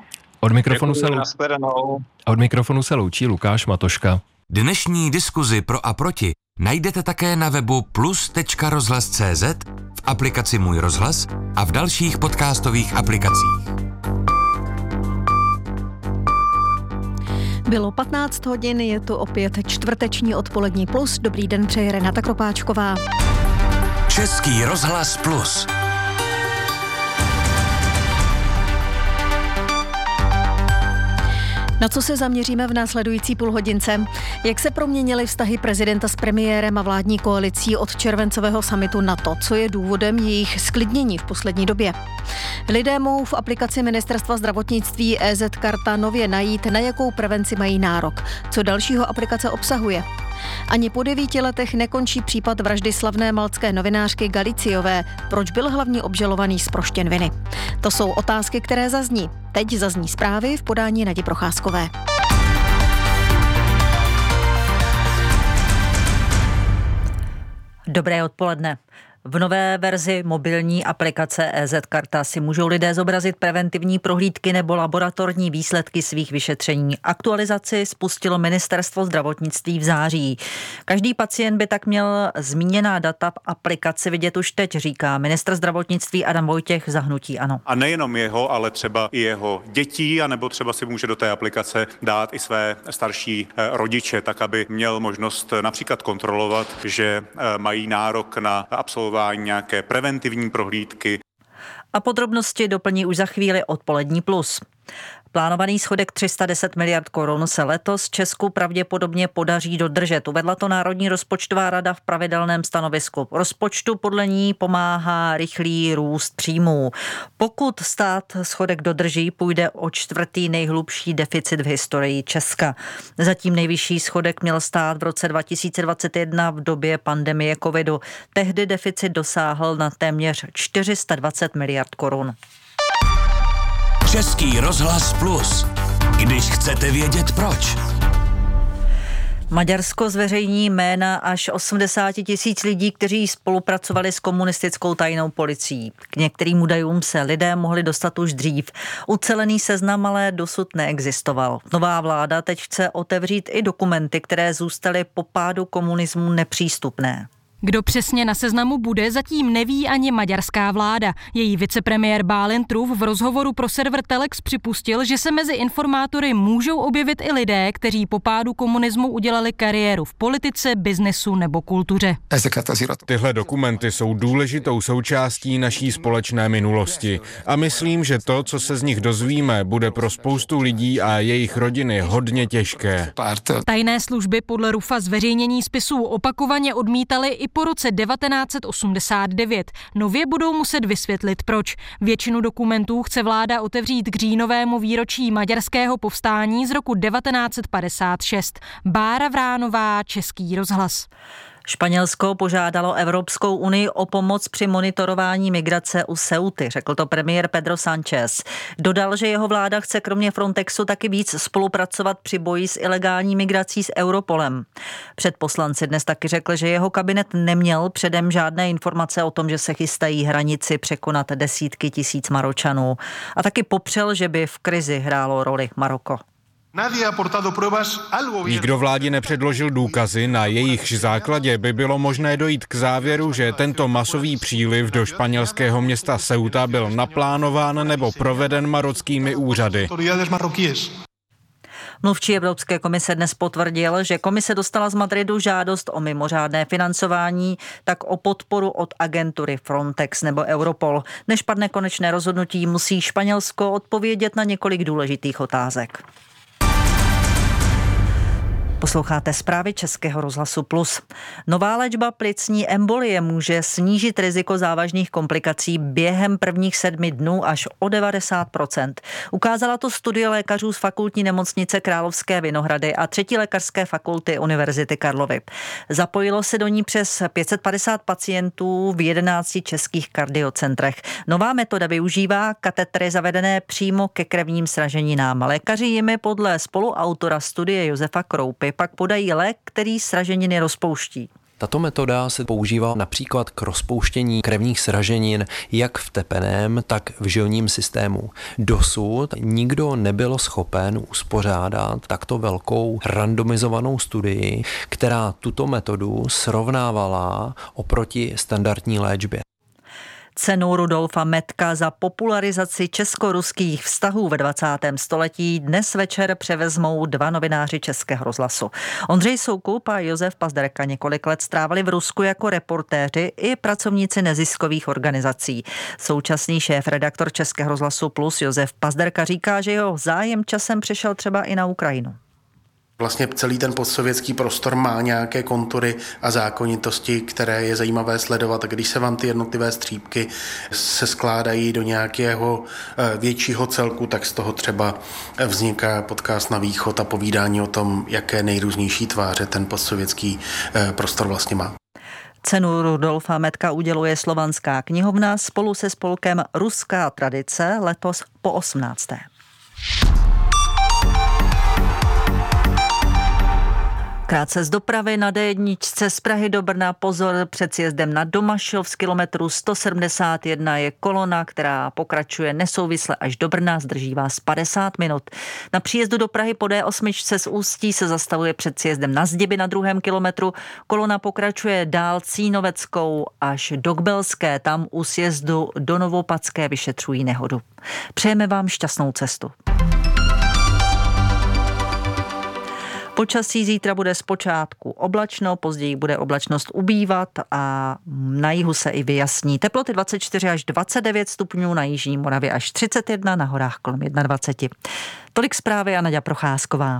Od mikrofonu se loučí Lukáš Matoška. Dnešní diskuzi pro a proti najdete také na webu plus.rozhlas.cz, v aplikaci Můj rozhlas a v dalších podcastových aplikacích. Bylo 15 hodin, je tu opět čtvrteční odpolední plus. Dobrý den, přeje Renata Kropáčková. Český rozhlas plus. Na co se zaměříme v následující půlhodince? Jak se proměnily vztahy prezidenta s premiérem a vládní koalicí od červencového summitu NATO? Co je důvodem jejich sklidnění v poslední době? Lidé mohou v aplikaci Ministerstva zdravotnictví EZ Karta nově najít, na jakou prevenci mají nárok. Co dalšího aplikace obsahuje? Ani po 9 letech nekončí případ vraždy slavné maltské novinářky Galiciové. Proč byl hlavní obžalovaný zproštěn viny? To jsou otázky, které zazní. Teď zazní zprávy v podání Nadi Procházkové. Dobré odpoledne. V nové verzi mobilní aplikace EZ Karta si můžou lidé zobrazit preventivní prohlídky nebo laboratorní výsledky svých vyšetření. Aktualizaci spustilo Ministerstvo zdravotnictví v září. Každý pacient by tak měl zmíněná data v aplikaci vidět už teď, říká ministr zdravotnictví Adam Vojtěch za hnutí ANO. A nejenom jeho, ale třeba i jeho dětí, anebo třeba si může do té aplikace dát i své starší rodiče, tak aby měl možnost například kontrolovat, že mají nárok na absolvování nějaké preventivní prohlídky. A podrobnosti doplní už za chvíli odpolední plus. Plánovaný schodek 310 miliard korun se letos Česku pravděpodobně podaří dodržet. Uvedla to Národní rozpočtová rada v pravidelném stanovisku. Rozpočtu podle ní pomáhá rychlý růst příjmů. Pokud stát schodek dodrží, půjde o 4. nejhlubší deficit v historii Česka. Zatím nejvyšší schodek měl stát v roce 2021 v době pandemie covidu. Tehdy deficit dosáhl na téměř 420 miliard korun. Český rozhlas plus. Když chcete vědět proč. Maďarsko zveřejní jména až 80 000 lidí, kteří spolupracovali s komunistickou tajnou policií. K některým údajům se lidé mohli dostat už dřív. Ucelený seznam ale dosud neexistoval. Nová vláda teď chce otevřít i dokumenty, které zůstaly po pádu komunismu nepřístupné. Kdo přesně na seznamu bude, zatím neví ani maďarská vláda. Její vicepremiér Bálint Truff v rozhovoru pro server Telex připustil, že se mezi informátory můžou objevit i lidé, kteří po pádu komunismu udělali kariéru v politice, biznesu nebo kultuře. Tyhle dokumenty jsou důležitou součástí naší společné minulosti a myslím, že to, co se z nich dozvíme, bude pro spoustu lidí a jejich rodiny hodně těžké. Tajné služby podle Ruffa zveřejnění spisů opakovaně odmítaly i po roce 1989. Nově budou muset vysvětlit, proč. Většinu dokumentů chce vláda otevřít k říjnovému výročí maďarského povstání z roku 1956. Bára Vránová, Český rozhlas. Španělsko požádalo Evropskou unii o pomoc při monitorování migrace u Ceuty, řekl to premiér Pedro Sánchez. Dodal, že jeho vláda chce kromě Frontexu taky víc spolupracovat při boji s ilegální migrací s Europolem. Před poslanci dnes taky řekl, že jeho kabinet neměl předem žádné informace o tom, že se chystají hranici překonat desítky tisíc Maročanů. A taky popřel, že by v krizi hrálo roli Maroko. Nikdo vládě nepředložil důkazy, na jejichž základě by bylo možné dojít k závěru, že tento masový příliv do španělského města Ceuta byl naplánován nebo proveden marockými úřady. Mluvčí Evropské komise dnes potvrdil, že komise dostala z Madridu žádost o mimořádné financování, tak o podporu od agentury Frontex nebo Europol. Než padne konečné rozhodnutí, musí Španělsko odpovědět na několik důležitých otázek. Posloucháte zprávy Českého rozhlasu Plus. Nová léčba plicní embolie může snížit riziko závažných komplikací během prvních 7 dnů až o 90%. Ukázala to studie lékařů z Fakultní nemocnice Královské Vinohrady a 3. lékařské fakulty Univerzity Karlovy. Zapojilo se do ní přes 550 pacientů v 11 českých kardiocentrech. Nová metoda využívá katetry zavedené přímo ke krevním sraženinám. Lékaři jimi podle spoluautora studie Josefa Kroupy pak podají lék, který sraženiny rozpouští. Tato metoda se používá například k rozpouštění krevních sraženin jak v tepeném, tak v žilním systému. Dosud nikdo nebyl schopen uspořádat takto velkou randomizovanou studii, která tuto metodu srovnávala oproti standardní léčbě. Cenu Rudolfa Metka za popularizaci česko-ruských vztahů ve 20. století dnes večer převezmou 2 novináři Českého rozhlasu. Ondřej Soukup a Josef Pazderka několik let strávili v Rusku jako reportéři i pracovníci neziskových organizací. Současný šéf-redaktor Českého rozhlasu Plus Josef Pazderka říká, že jeho zájem časem přešel třeba i na Ukrajinu. Vlastně celý ten postsovětský prostor má nějaké kontury a zákonitosti, které je zajímavé sledovat. A když se vám ty jednotlivé střípky se skládají do nějakého většího celku, tak z toho třeba vzniká podcast Na východ a povídání o tom, jaké nejrůznější tváře ten postsovětský prostor vlastně má. Cenu Rudolfa Metka uděluje Slovanská knihovna spolu se spolkem Ruská tradice letos po 18. Krátce z dopravy na D1 z Prahy do Brna. Pozor, před sjezdem na Domašov z kilometru 171 je kolona, která pokračuje nesouvisle až do Brna, zdrží vás 50 minut. Na příjezdu do Prahy po D8 z Ústí se zastavuje před sjezdem na Zdiby na 2. kilometru. Kolona pokračuje dál Cínoveckou až do Kbelské, tam u sjezdu do Novopadské vyšetřují nehodu. Přejeme vám šťastnou cestu. Počasí zítra bude zpočátku oblačno, později bude oblačnost ubývat a na jihu se i vyjasní. Teploty 24 až 29 stupňů, na jižní Moravě až 31, na horách kolem 21. Tolik zprávy a Naďa Procházková.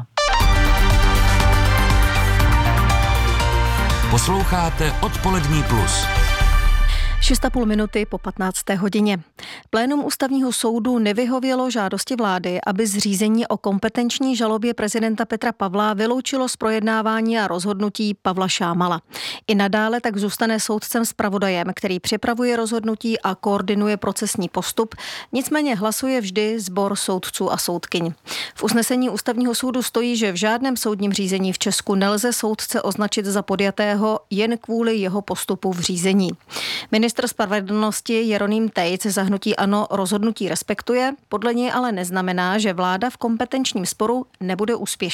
Posloucháte Odpolední plus. 6,5 minuty po 15. hodině. Plénum Ústavního soudu nevyhovělo žádosti vlády, aby zřízení o kompetenční žalobě prezidenta Petra Pavla vyloučilo z projednávání a rozhodnutí Pavla Šámala. I nadále tak zůstane soudcem zpravodajem, který připravuje rozhodnutí a koordinuje procesní postup, nicméně hlasuje vždy sbor soudců a soudkyň. V usnesení Ústavního soudu stojí, že v žádném soudním řízení v Česku nelze soudce označit za podjatého jen kvůli jeho postupu v řízení. Ministr spravedlnosti Jeroným Tejc za hnutí ANO rozhodnutí respektuje, podle něj ale neznamená, že vláda v kompetenčním sporu nebude úspěšná.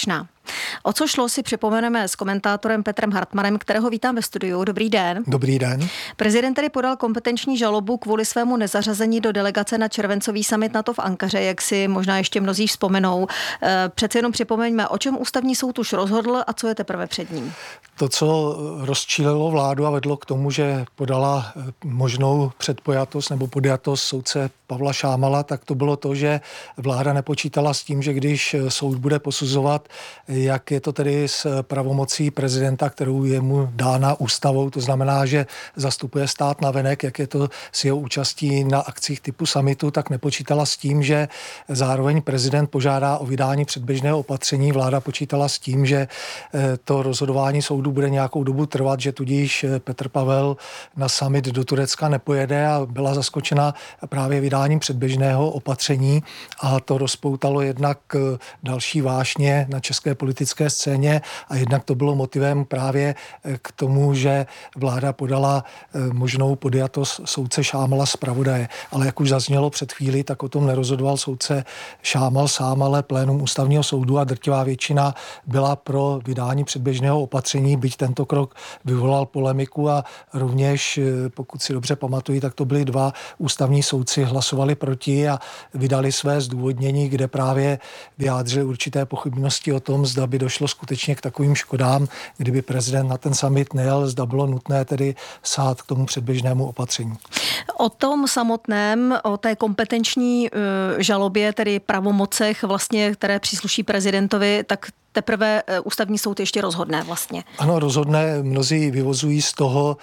O co šlo, si připomeneme s komentátorem Petrem Hartmanem, kterého vítám ve studiu. Dobrý den. Dobrý den. Prezident tedy podal kompetenční žalobu kvůli svému nezařazení do delegace na červencový summit NATO v Ankaře, jak si možná ještě mnozí vzpomenou. Přece jenom připomeňme, o čem ústavní soud už rozhodl a co je teprve před ním. To, co rozčílilo vládu a vedlo k tomu, že podala možnou předpojatost nebo podjatost soudce Pavla Šámala, tak to bylo to, že vláda nepočítala s tím, že když soud bude posuzovat, jak je to tedy s pravomocí prezidenta, kterou je mu dána ústavou, to znamená, že zastupuje stát navenek, jak je to s jeho účastí na akcích typu summitu, tak nepočítala s tím, že zároveň prezident požádá o vydání předběžného opatření. Vláda počítala s tím, že to rozhodování soudu bude nějakou dobu trvat, že tudíž Petr Pavel na summit do Turecka nepojede a byla zaskočena právě vydáním předběžného opatření a to rozpoutalo jednak další vášně na české politické scéně a jednak to bylo motivem právě k tomu, že vláda podala možnou podjatost soudce Šámala zpravodaje. Ale jak už zaznělo před chvíli, tak o tom nerozhodoval soudce Šámal sám, ale plénum ústavního soudu a drtivá většina byla pro vydání předběžného opatření, byť tento krok vyvolal polemiku a rovněž, pokud si dobře pamatuju, tak to byli dva ústavní soudci, hlasovali proti a vydali své zdůvodnění, kde právě vyjádřili určité pochybnosti o tom, zda by došlo skutečně k takovým škodám, kdyby prezident na ten summit nejel, zda bylo nutné tedy sahat k tomu předběžnému opatření. O tom samotném, o té kompetenční žalobě, tedy pravomocech vlastně, které přísluší prezidentovi, tak teprve ústavní soud ještě rozhodne vlastně. Ano, rozhodne. Mnozí vyvozují z toho,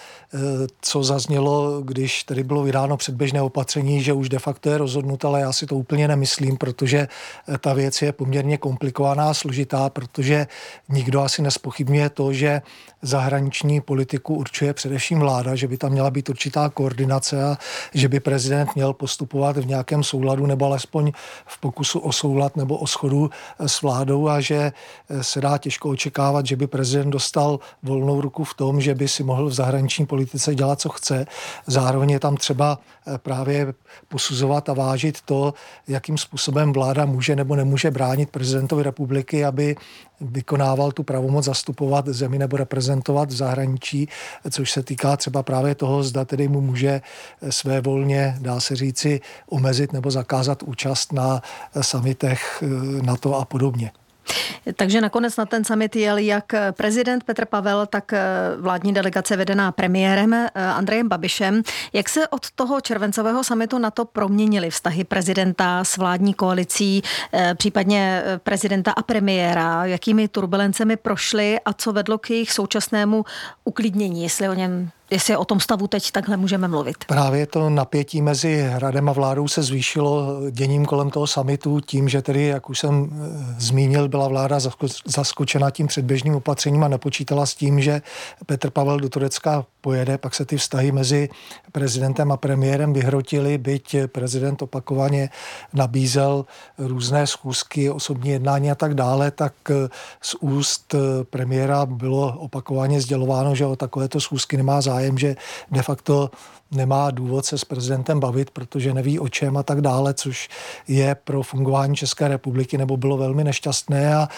co zaznělo, když tedy bylo vydáno předběžné opatření, že už de facto je rozhodnut, ale já si to úplně nemyslím, protože ta věc je poměrně komplikovaná a složitá, protože nikdo asi nespochybňuje to, že zahraniční politiku určuje především vláda, že by tam měla být určitá koordinace a že by prezident měl postupovat v nějakém souladu nebo alespoň v pokusu o soulad nebo o shodu s vládou a že se dá těžko očekávat, že by prezident dostal volnou ruku v tom, že by si mohl v zahraniční politice dělat, co chce. Zároveň je tam třeba právě posuzovat a vážit to, jakým způsobem vláda může nebo nemůže bránit prezidentovi republiky, aby vykonával tu pravomoc zastupovat zemi nebo reprezentovat v zahraničí, což se týká třeba právě toho, zda tedy mu může svévolně, dá se říci, omezit nebo zakázat účast na summitech NATO a podobně. Takže nakonec na ten summit jel jak prezident Petr Pavel, tak vládní delegace vedená premiérem Andrejem Babišem. Jak se od toho červencového summitu NATO proměnily vztahy prezidenta s vládní koalicí, případně prezidenta a premiéra? Jakými turbulencemi prošly a co vedlo k jejich současnému uklidnění, jestli o tom stavu teď takhle můžeme mluvit? Právě to napětí mezi Hradem a vládou se zvýšilo děním kolem toho summitu tím, že tedy, jak už jsem zmínil, byla vláda zaskočena tím předběžným opatřením a nepočítala s tím, že Petr Pavel do Turecka pojede, pak se ty vztahy mezi prezidentem a premiérem vyhrotily, byť prezident opakovaně nabízel různé schůzky, osobní jednání a tak dále, tak z úst premiéra bylo opakovaně sdělováno, že o takovéto schůzky nemá zájem, že de facto nemá důvod se s prezidentem bavit, protože neví o čem a tak dále, což je pro fungování České republiky nebo bylo velmi nešťastné a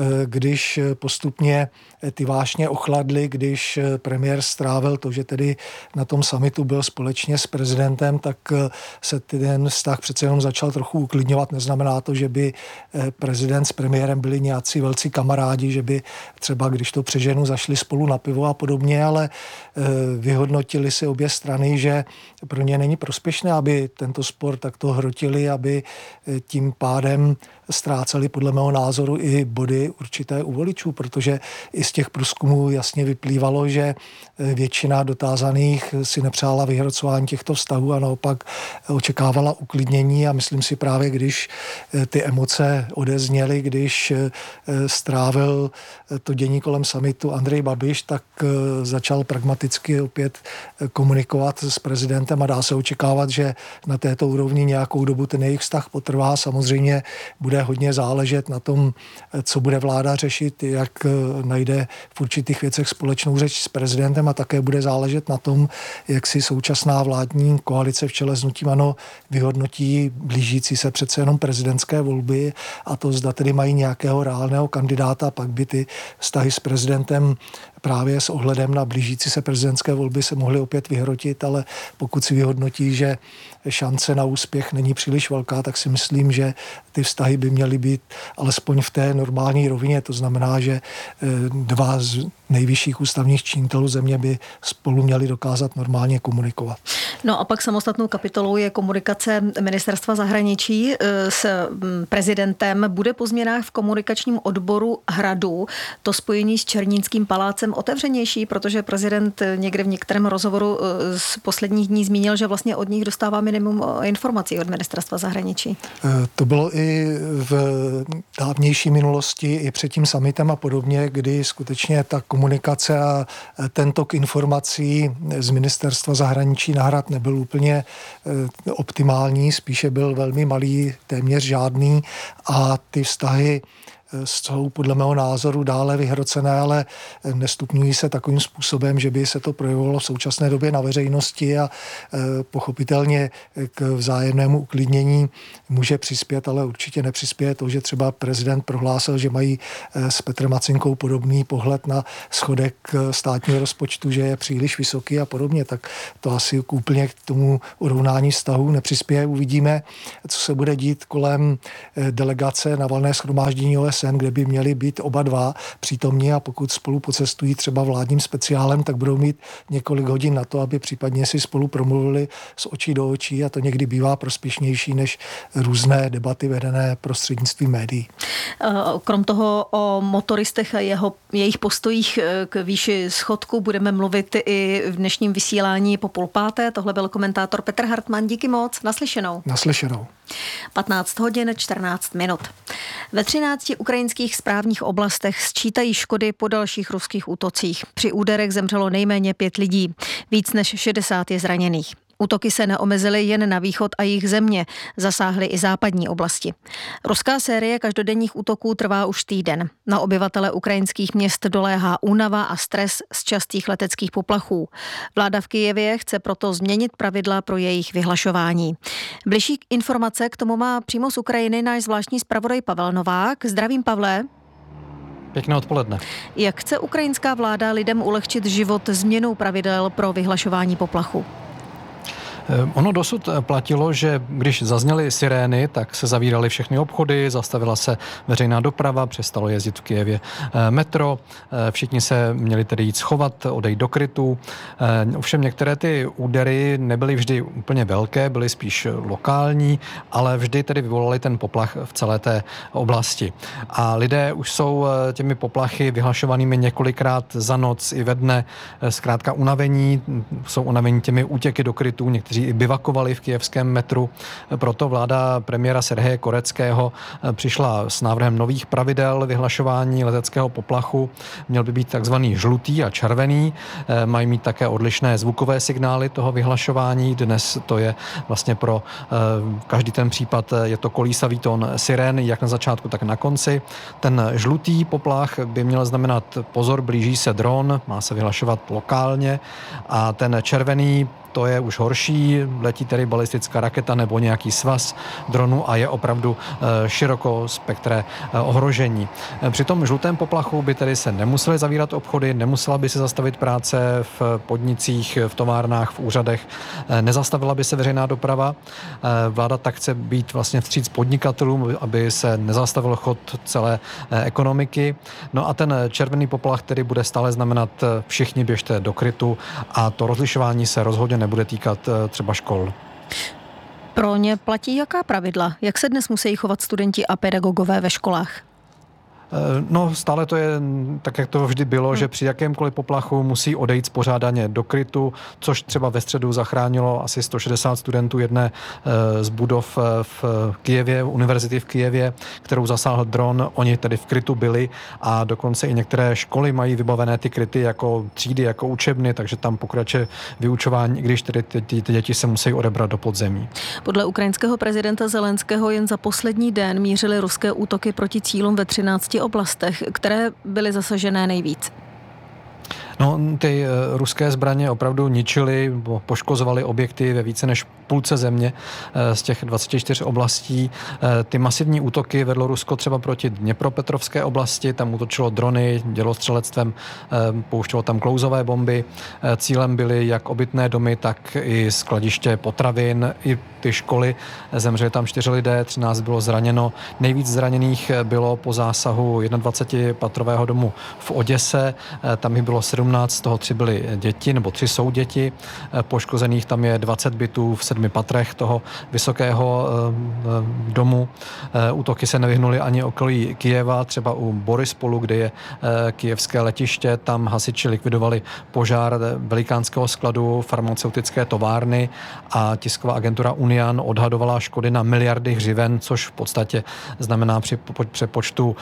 když postupně ty vášně ochladly, když premiér strávil to, že tedy na tom summitu byl společně s prezidentem, tak se ten vztah přece jenom začal trochu uklidňovat. Neznamená to, že by prezident s premiérem byli nějací velcí kamarádi, že by třeba, když to přeženu, zašli spolu na pivo a podobně, ale vyhodnotili si obě strany, že pro ně není prospěšné, aby tento spor takto hrotili, aby tím pádem ztráceli podle mého názoru i body určité u voličů, protože i z těch průzkumů jasně vyplývalo, že většina dotázaných si nepřála vyhrocování těchto vztahů a naopak očekávala uklidnění a myslím si právě, když ty emoce odezněly, když strávil to dění kolem summitu Andrej Babiš, tak začal pragmaticky opět komunikovat s prezidentem a dá se očekávat, že na této úrovni nějakou dobu ten jejich vztah potrvá. Samozřejmě bude bude hodně záležet na tom, co bude vláda řešit, jak najde v určitých věcech společnou řeč s prezidentem, a také bude záležet na tom, jak si současná vládní koalice v čele s hnutím ANO vyhodnotí blížící se přece jenom prezidentské volby, a to zda tedy mají nějakého reálného kandidáta, pak by ty vztahy s prezidentem právě s ohledem na blížící se prezidentské volby se mohly opět vyhrotit, ale pokud si vyhodnotí, že šance na úspěch není příliš velká, tak si myslím, že ty vztahy by měly být alespoň v té normální rovině. To znamená, že dva z nejvyšších ústavních činitelů země by spolu měli dokázat normálně komunikovat. No a pak samostatnou kapitolou je komunikace ministerstva zahraničí s prezidentem. Bude po změnách v komunikačním odboru Hradu to spojení s Černínským palácem otevřenější, protože prezident někde v některém rozhovoru z posledních dní zmínil, že vlastně od nich dostává minimum informací od ministerstva zahraničí. To bylo i v dávnější minulosti, i před tím summitem a podobně, kdy skutečně ta komunikace a ten tok informací z ministerstva zahraničí na Hrad nebyl úplně optimální, spíše byl velmi malý, téměř žádný, a ty vztahy jsou podle mého názoru dále vyhrocené, ale nestupňují se takovým způsobem, že by se to projevovalo v současné době na veřejnosti, a pochopitelně k vzájemnému uklidnění může přispět, ale určitě nepřispěje to, že třeba prezident prohlásil, že mají s Petrem Macinkou podobný pohled na schodek státního rozpočtu, že je příliš vysoký a podobně, tak to asi úplně k tomu urovnání vztahů nepřispěje. Uvidíme, co se bude dít kolem delegace na valné shromáždění OSN, kde by měli být oba dva přítomní, a pokud spolu pocestují třeba vládním speciálem, tak budou mít několik hodin na to, aby případně si spolu promluvili z očí do očí, a to někdy bývá prospěšnější než různé debaty vedené prostřednictvím médií. Krom toho o motoristech a jejich postojích k výši schodku budeme mluvit i v dnešním vysílání po 4:30. Tohle byl komentátor Petr Hartmann. Díky moc. Naslyšenou. Naslyšenou. 15 hodin 14 minut. Ve 13 ukrajinských správních oblastech sčítají škody po dalších ruských útocích. Při úderech zemřelo nejméně 5 lidí. Víc než 60 je zraněných. Útoky se neomezily jen na východ a jih země, zasáhly i západní oblasti. Ruská série každodenních útoků trvá už týden. Na obyvatele ukrajinských měst doléhá únava a stres z častých leteckých poplachů. Vláda v Kyjevě chce proto změnit pravidla pro jejich vyhlašování. Bližší informace k tomu má přímo z Ukrajiny náš zvláštní zpravodaj Pavel Novák. Zdravím, Pavle. Pěkné odpoledne. Jak chce ukrajinská vláda lidem ulehčit život změnou pravidel pro vyhlašování poplachu? Ono dosud platilo, že když zazněly sirény, tak se zavíraly všechny obchody, zastavila se veřejná doprava, přestalo jezdit v Kyjevě metro, všichni se měli tedy jít schovat, odejít do krytu. Ovšem některé ty údery nebyly vždy úplně velké, byly spíš lokální, ale vždy tedy vyvolaly ten poplach v celé té oblasti. A lidé už jsou těmi poplachy vyhlašovanými několikrát za noc i ve dne zkrátka unavení, jsou unavení těmi útěky do krytů, kteří i bivakovali v kyjevském metru. Proto vláda premiéra Serheje Koreckého přišla s návrhem nových pravidel vyhlašování leteckého poplachu. Měl by být takzvaný žlutý a červený. Mají mít také odlišné zvukové signály toho vyhlašování. Dnes to je vlastně pro každý ten případ je to kolísavý tón sirén, jak na začátku, tak na konci. Ten žlutý poplach by měl znamenat pozor, blíží se dron, má se vyhlašovat lokálně, a ten červený, to je už horší, letí tedy balistická raketa nebo nějaký svaz dronu a je opravdu širokospektré ohrožení. Při tom žlutém poplachu by tedy se nemusely zavírat obchody, nemusela by se zastavit práce v podnicích, v továrnách, v úřadech, nezastavila by se veřejná doprava. Vláda tak chce být vlastně vstříc podnikatelům, aby se nezastavil chod celé ekonomiky. No a ten červený poplach tedy bude stále znamenat všichni běžte do krytu, a to rozlišování se rozhodně nebude týkat třeba škol. Pro ně platí jaká pravidla? Jak se dnes musí chovat studenti a pedagogové ve školách? No, stále to je tak, jak to vždy bylo, že při jakémkoliv poplachu musí odejít spořádaně do krytu, což třeba ve středu zachránilo asi 160 studentů jedné z budov v Kyjevě, univerzity v Kyjevě, kterou zasáhl dron. Oni tedy v krytu byli a dokonce i některé školy mají vybavené ty kryty jako třídy, jako učebny, takže tam pokračuje vyučování, i když tedy ty děti se musí odebrat do podzemí. Podle ukrajinského prezidenta Zelenského jen za poslední den mířily ruské útoky proti cílům ve 13 oblastech, které byly zasažené nejvíc. No, ty ruské zbraně opravdu ničily, poškozovaly objekty ve více než půlce země z těch 24 oblastí. Ty masivní útoky vedlo Rusko třeba proti Dněpropetrovské oblasti, tam útočilo drony, dělostřelectvem, pouštělo tam klouzové bomby. Cílem byly jak obytné domy, tak i skladiště potravin, i ty školy. Zemřeli tam 4 lidé, 13 bylo zraněno. Nejvíc zraněných bylo po zásahu 21-patrového domu v Oděse. Tam jich bylo 17, z toho 3 byly děti, nebo 3 jsou děti. Poškozených tam je 20 bytů v 7 patrech toho vysokého domu. Útoky se nevyhnuly ani okolí Kyjeva, třeba u Borispolu, kde je kyjevské letiště. Tam hasiči likvidovali požár velikánského skladu farmaceutické továrny a tisková agentura Unian odhadovala škody na miliardy hřiven, což v podstatě znamená při přepočtu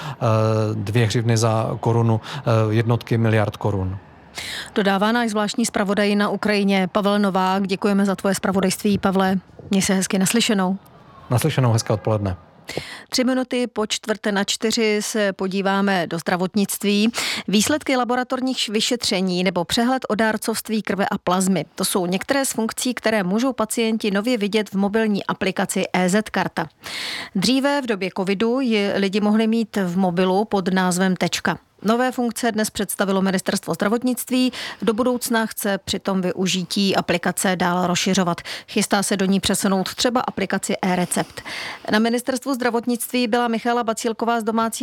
2 hřivny za korunu jednotky miliard korun. Dodává náš zvláštní zpravodaj na Ukrajině Pavel Novák. Děkujeme za tvoje zpravodajství, Pavle. Měj se hezky naslyšenou. Naslyšenou, hezké odpoledne. 3 minuty po 3:45 se podíváme do zdravotnictví. Výsledky laboratorních vyšetření nebo přehled o dárcovství krve a plazmy. To jsou některé z funkcí, které můžou pacienti nově vidět v mobilní aplikaci EZ-karta. Dříve v době covidu ji lidi mohli mít v mobilu pod názvem Tečka. Nové funkce dnes představilo Ministerstvo zdravotnictví. Do budoucna chce přitom využití aplikace dál rozšiřovat. Chystá se do ní přesunout třeba aplikaci e-recept. Na Ministerstvu zdravotnictví byla Michaela Bacílková z domácí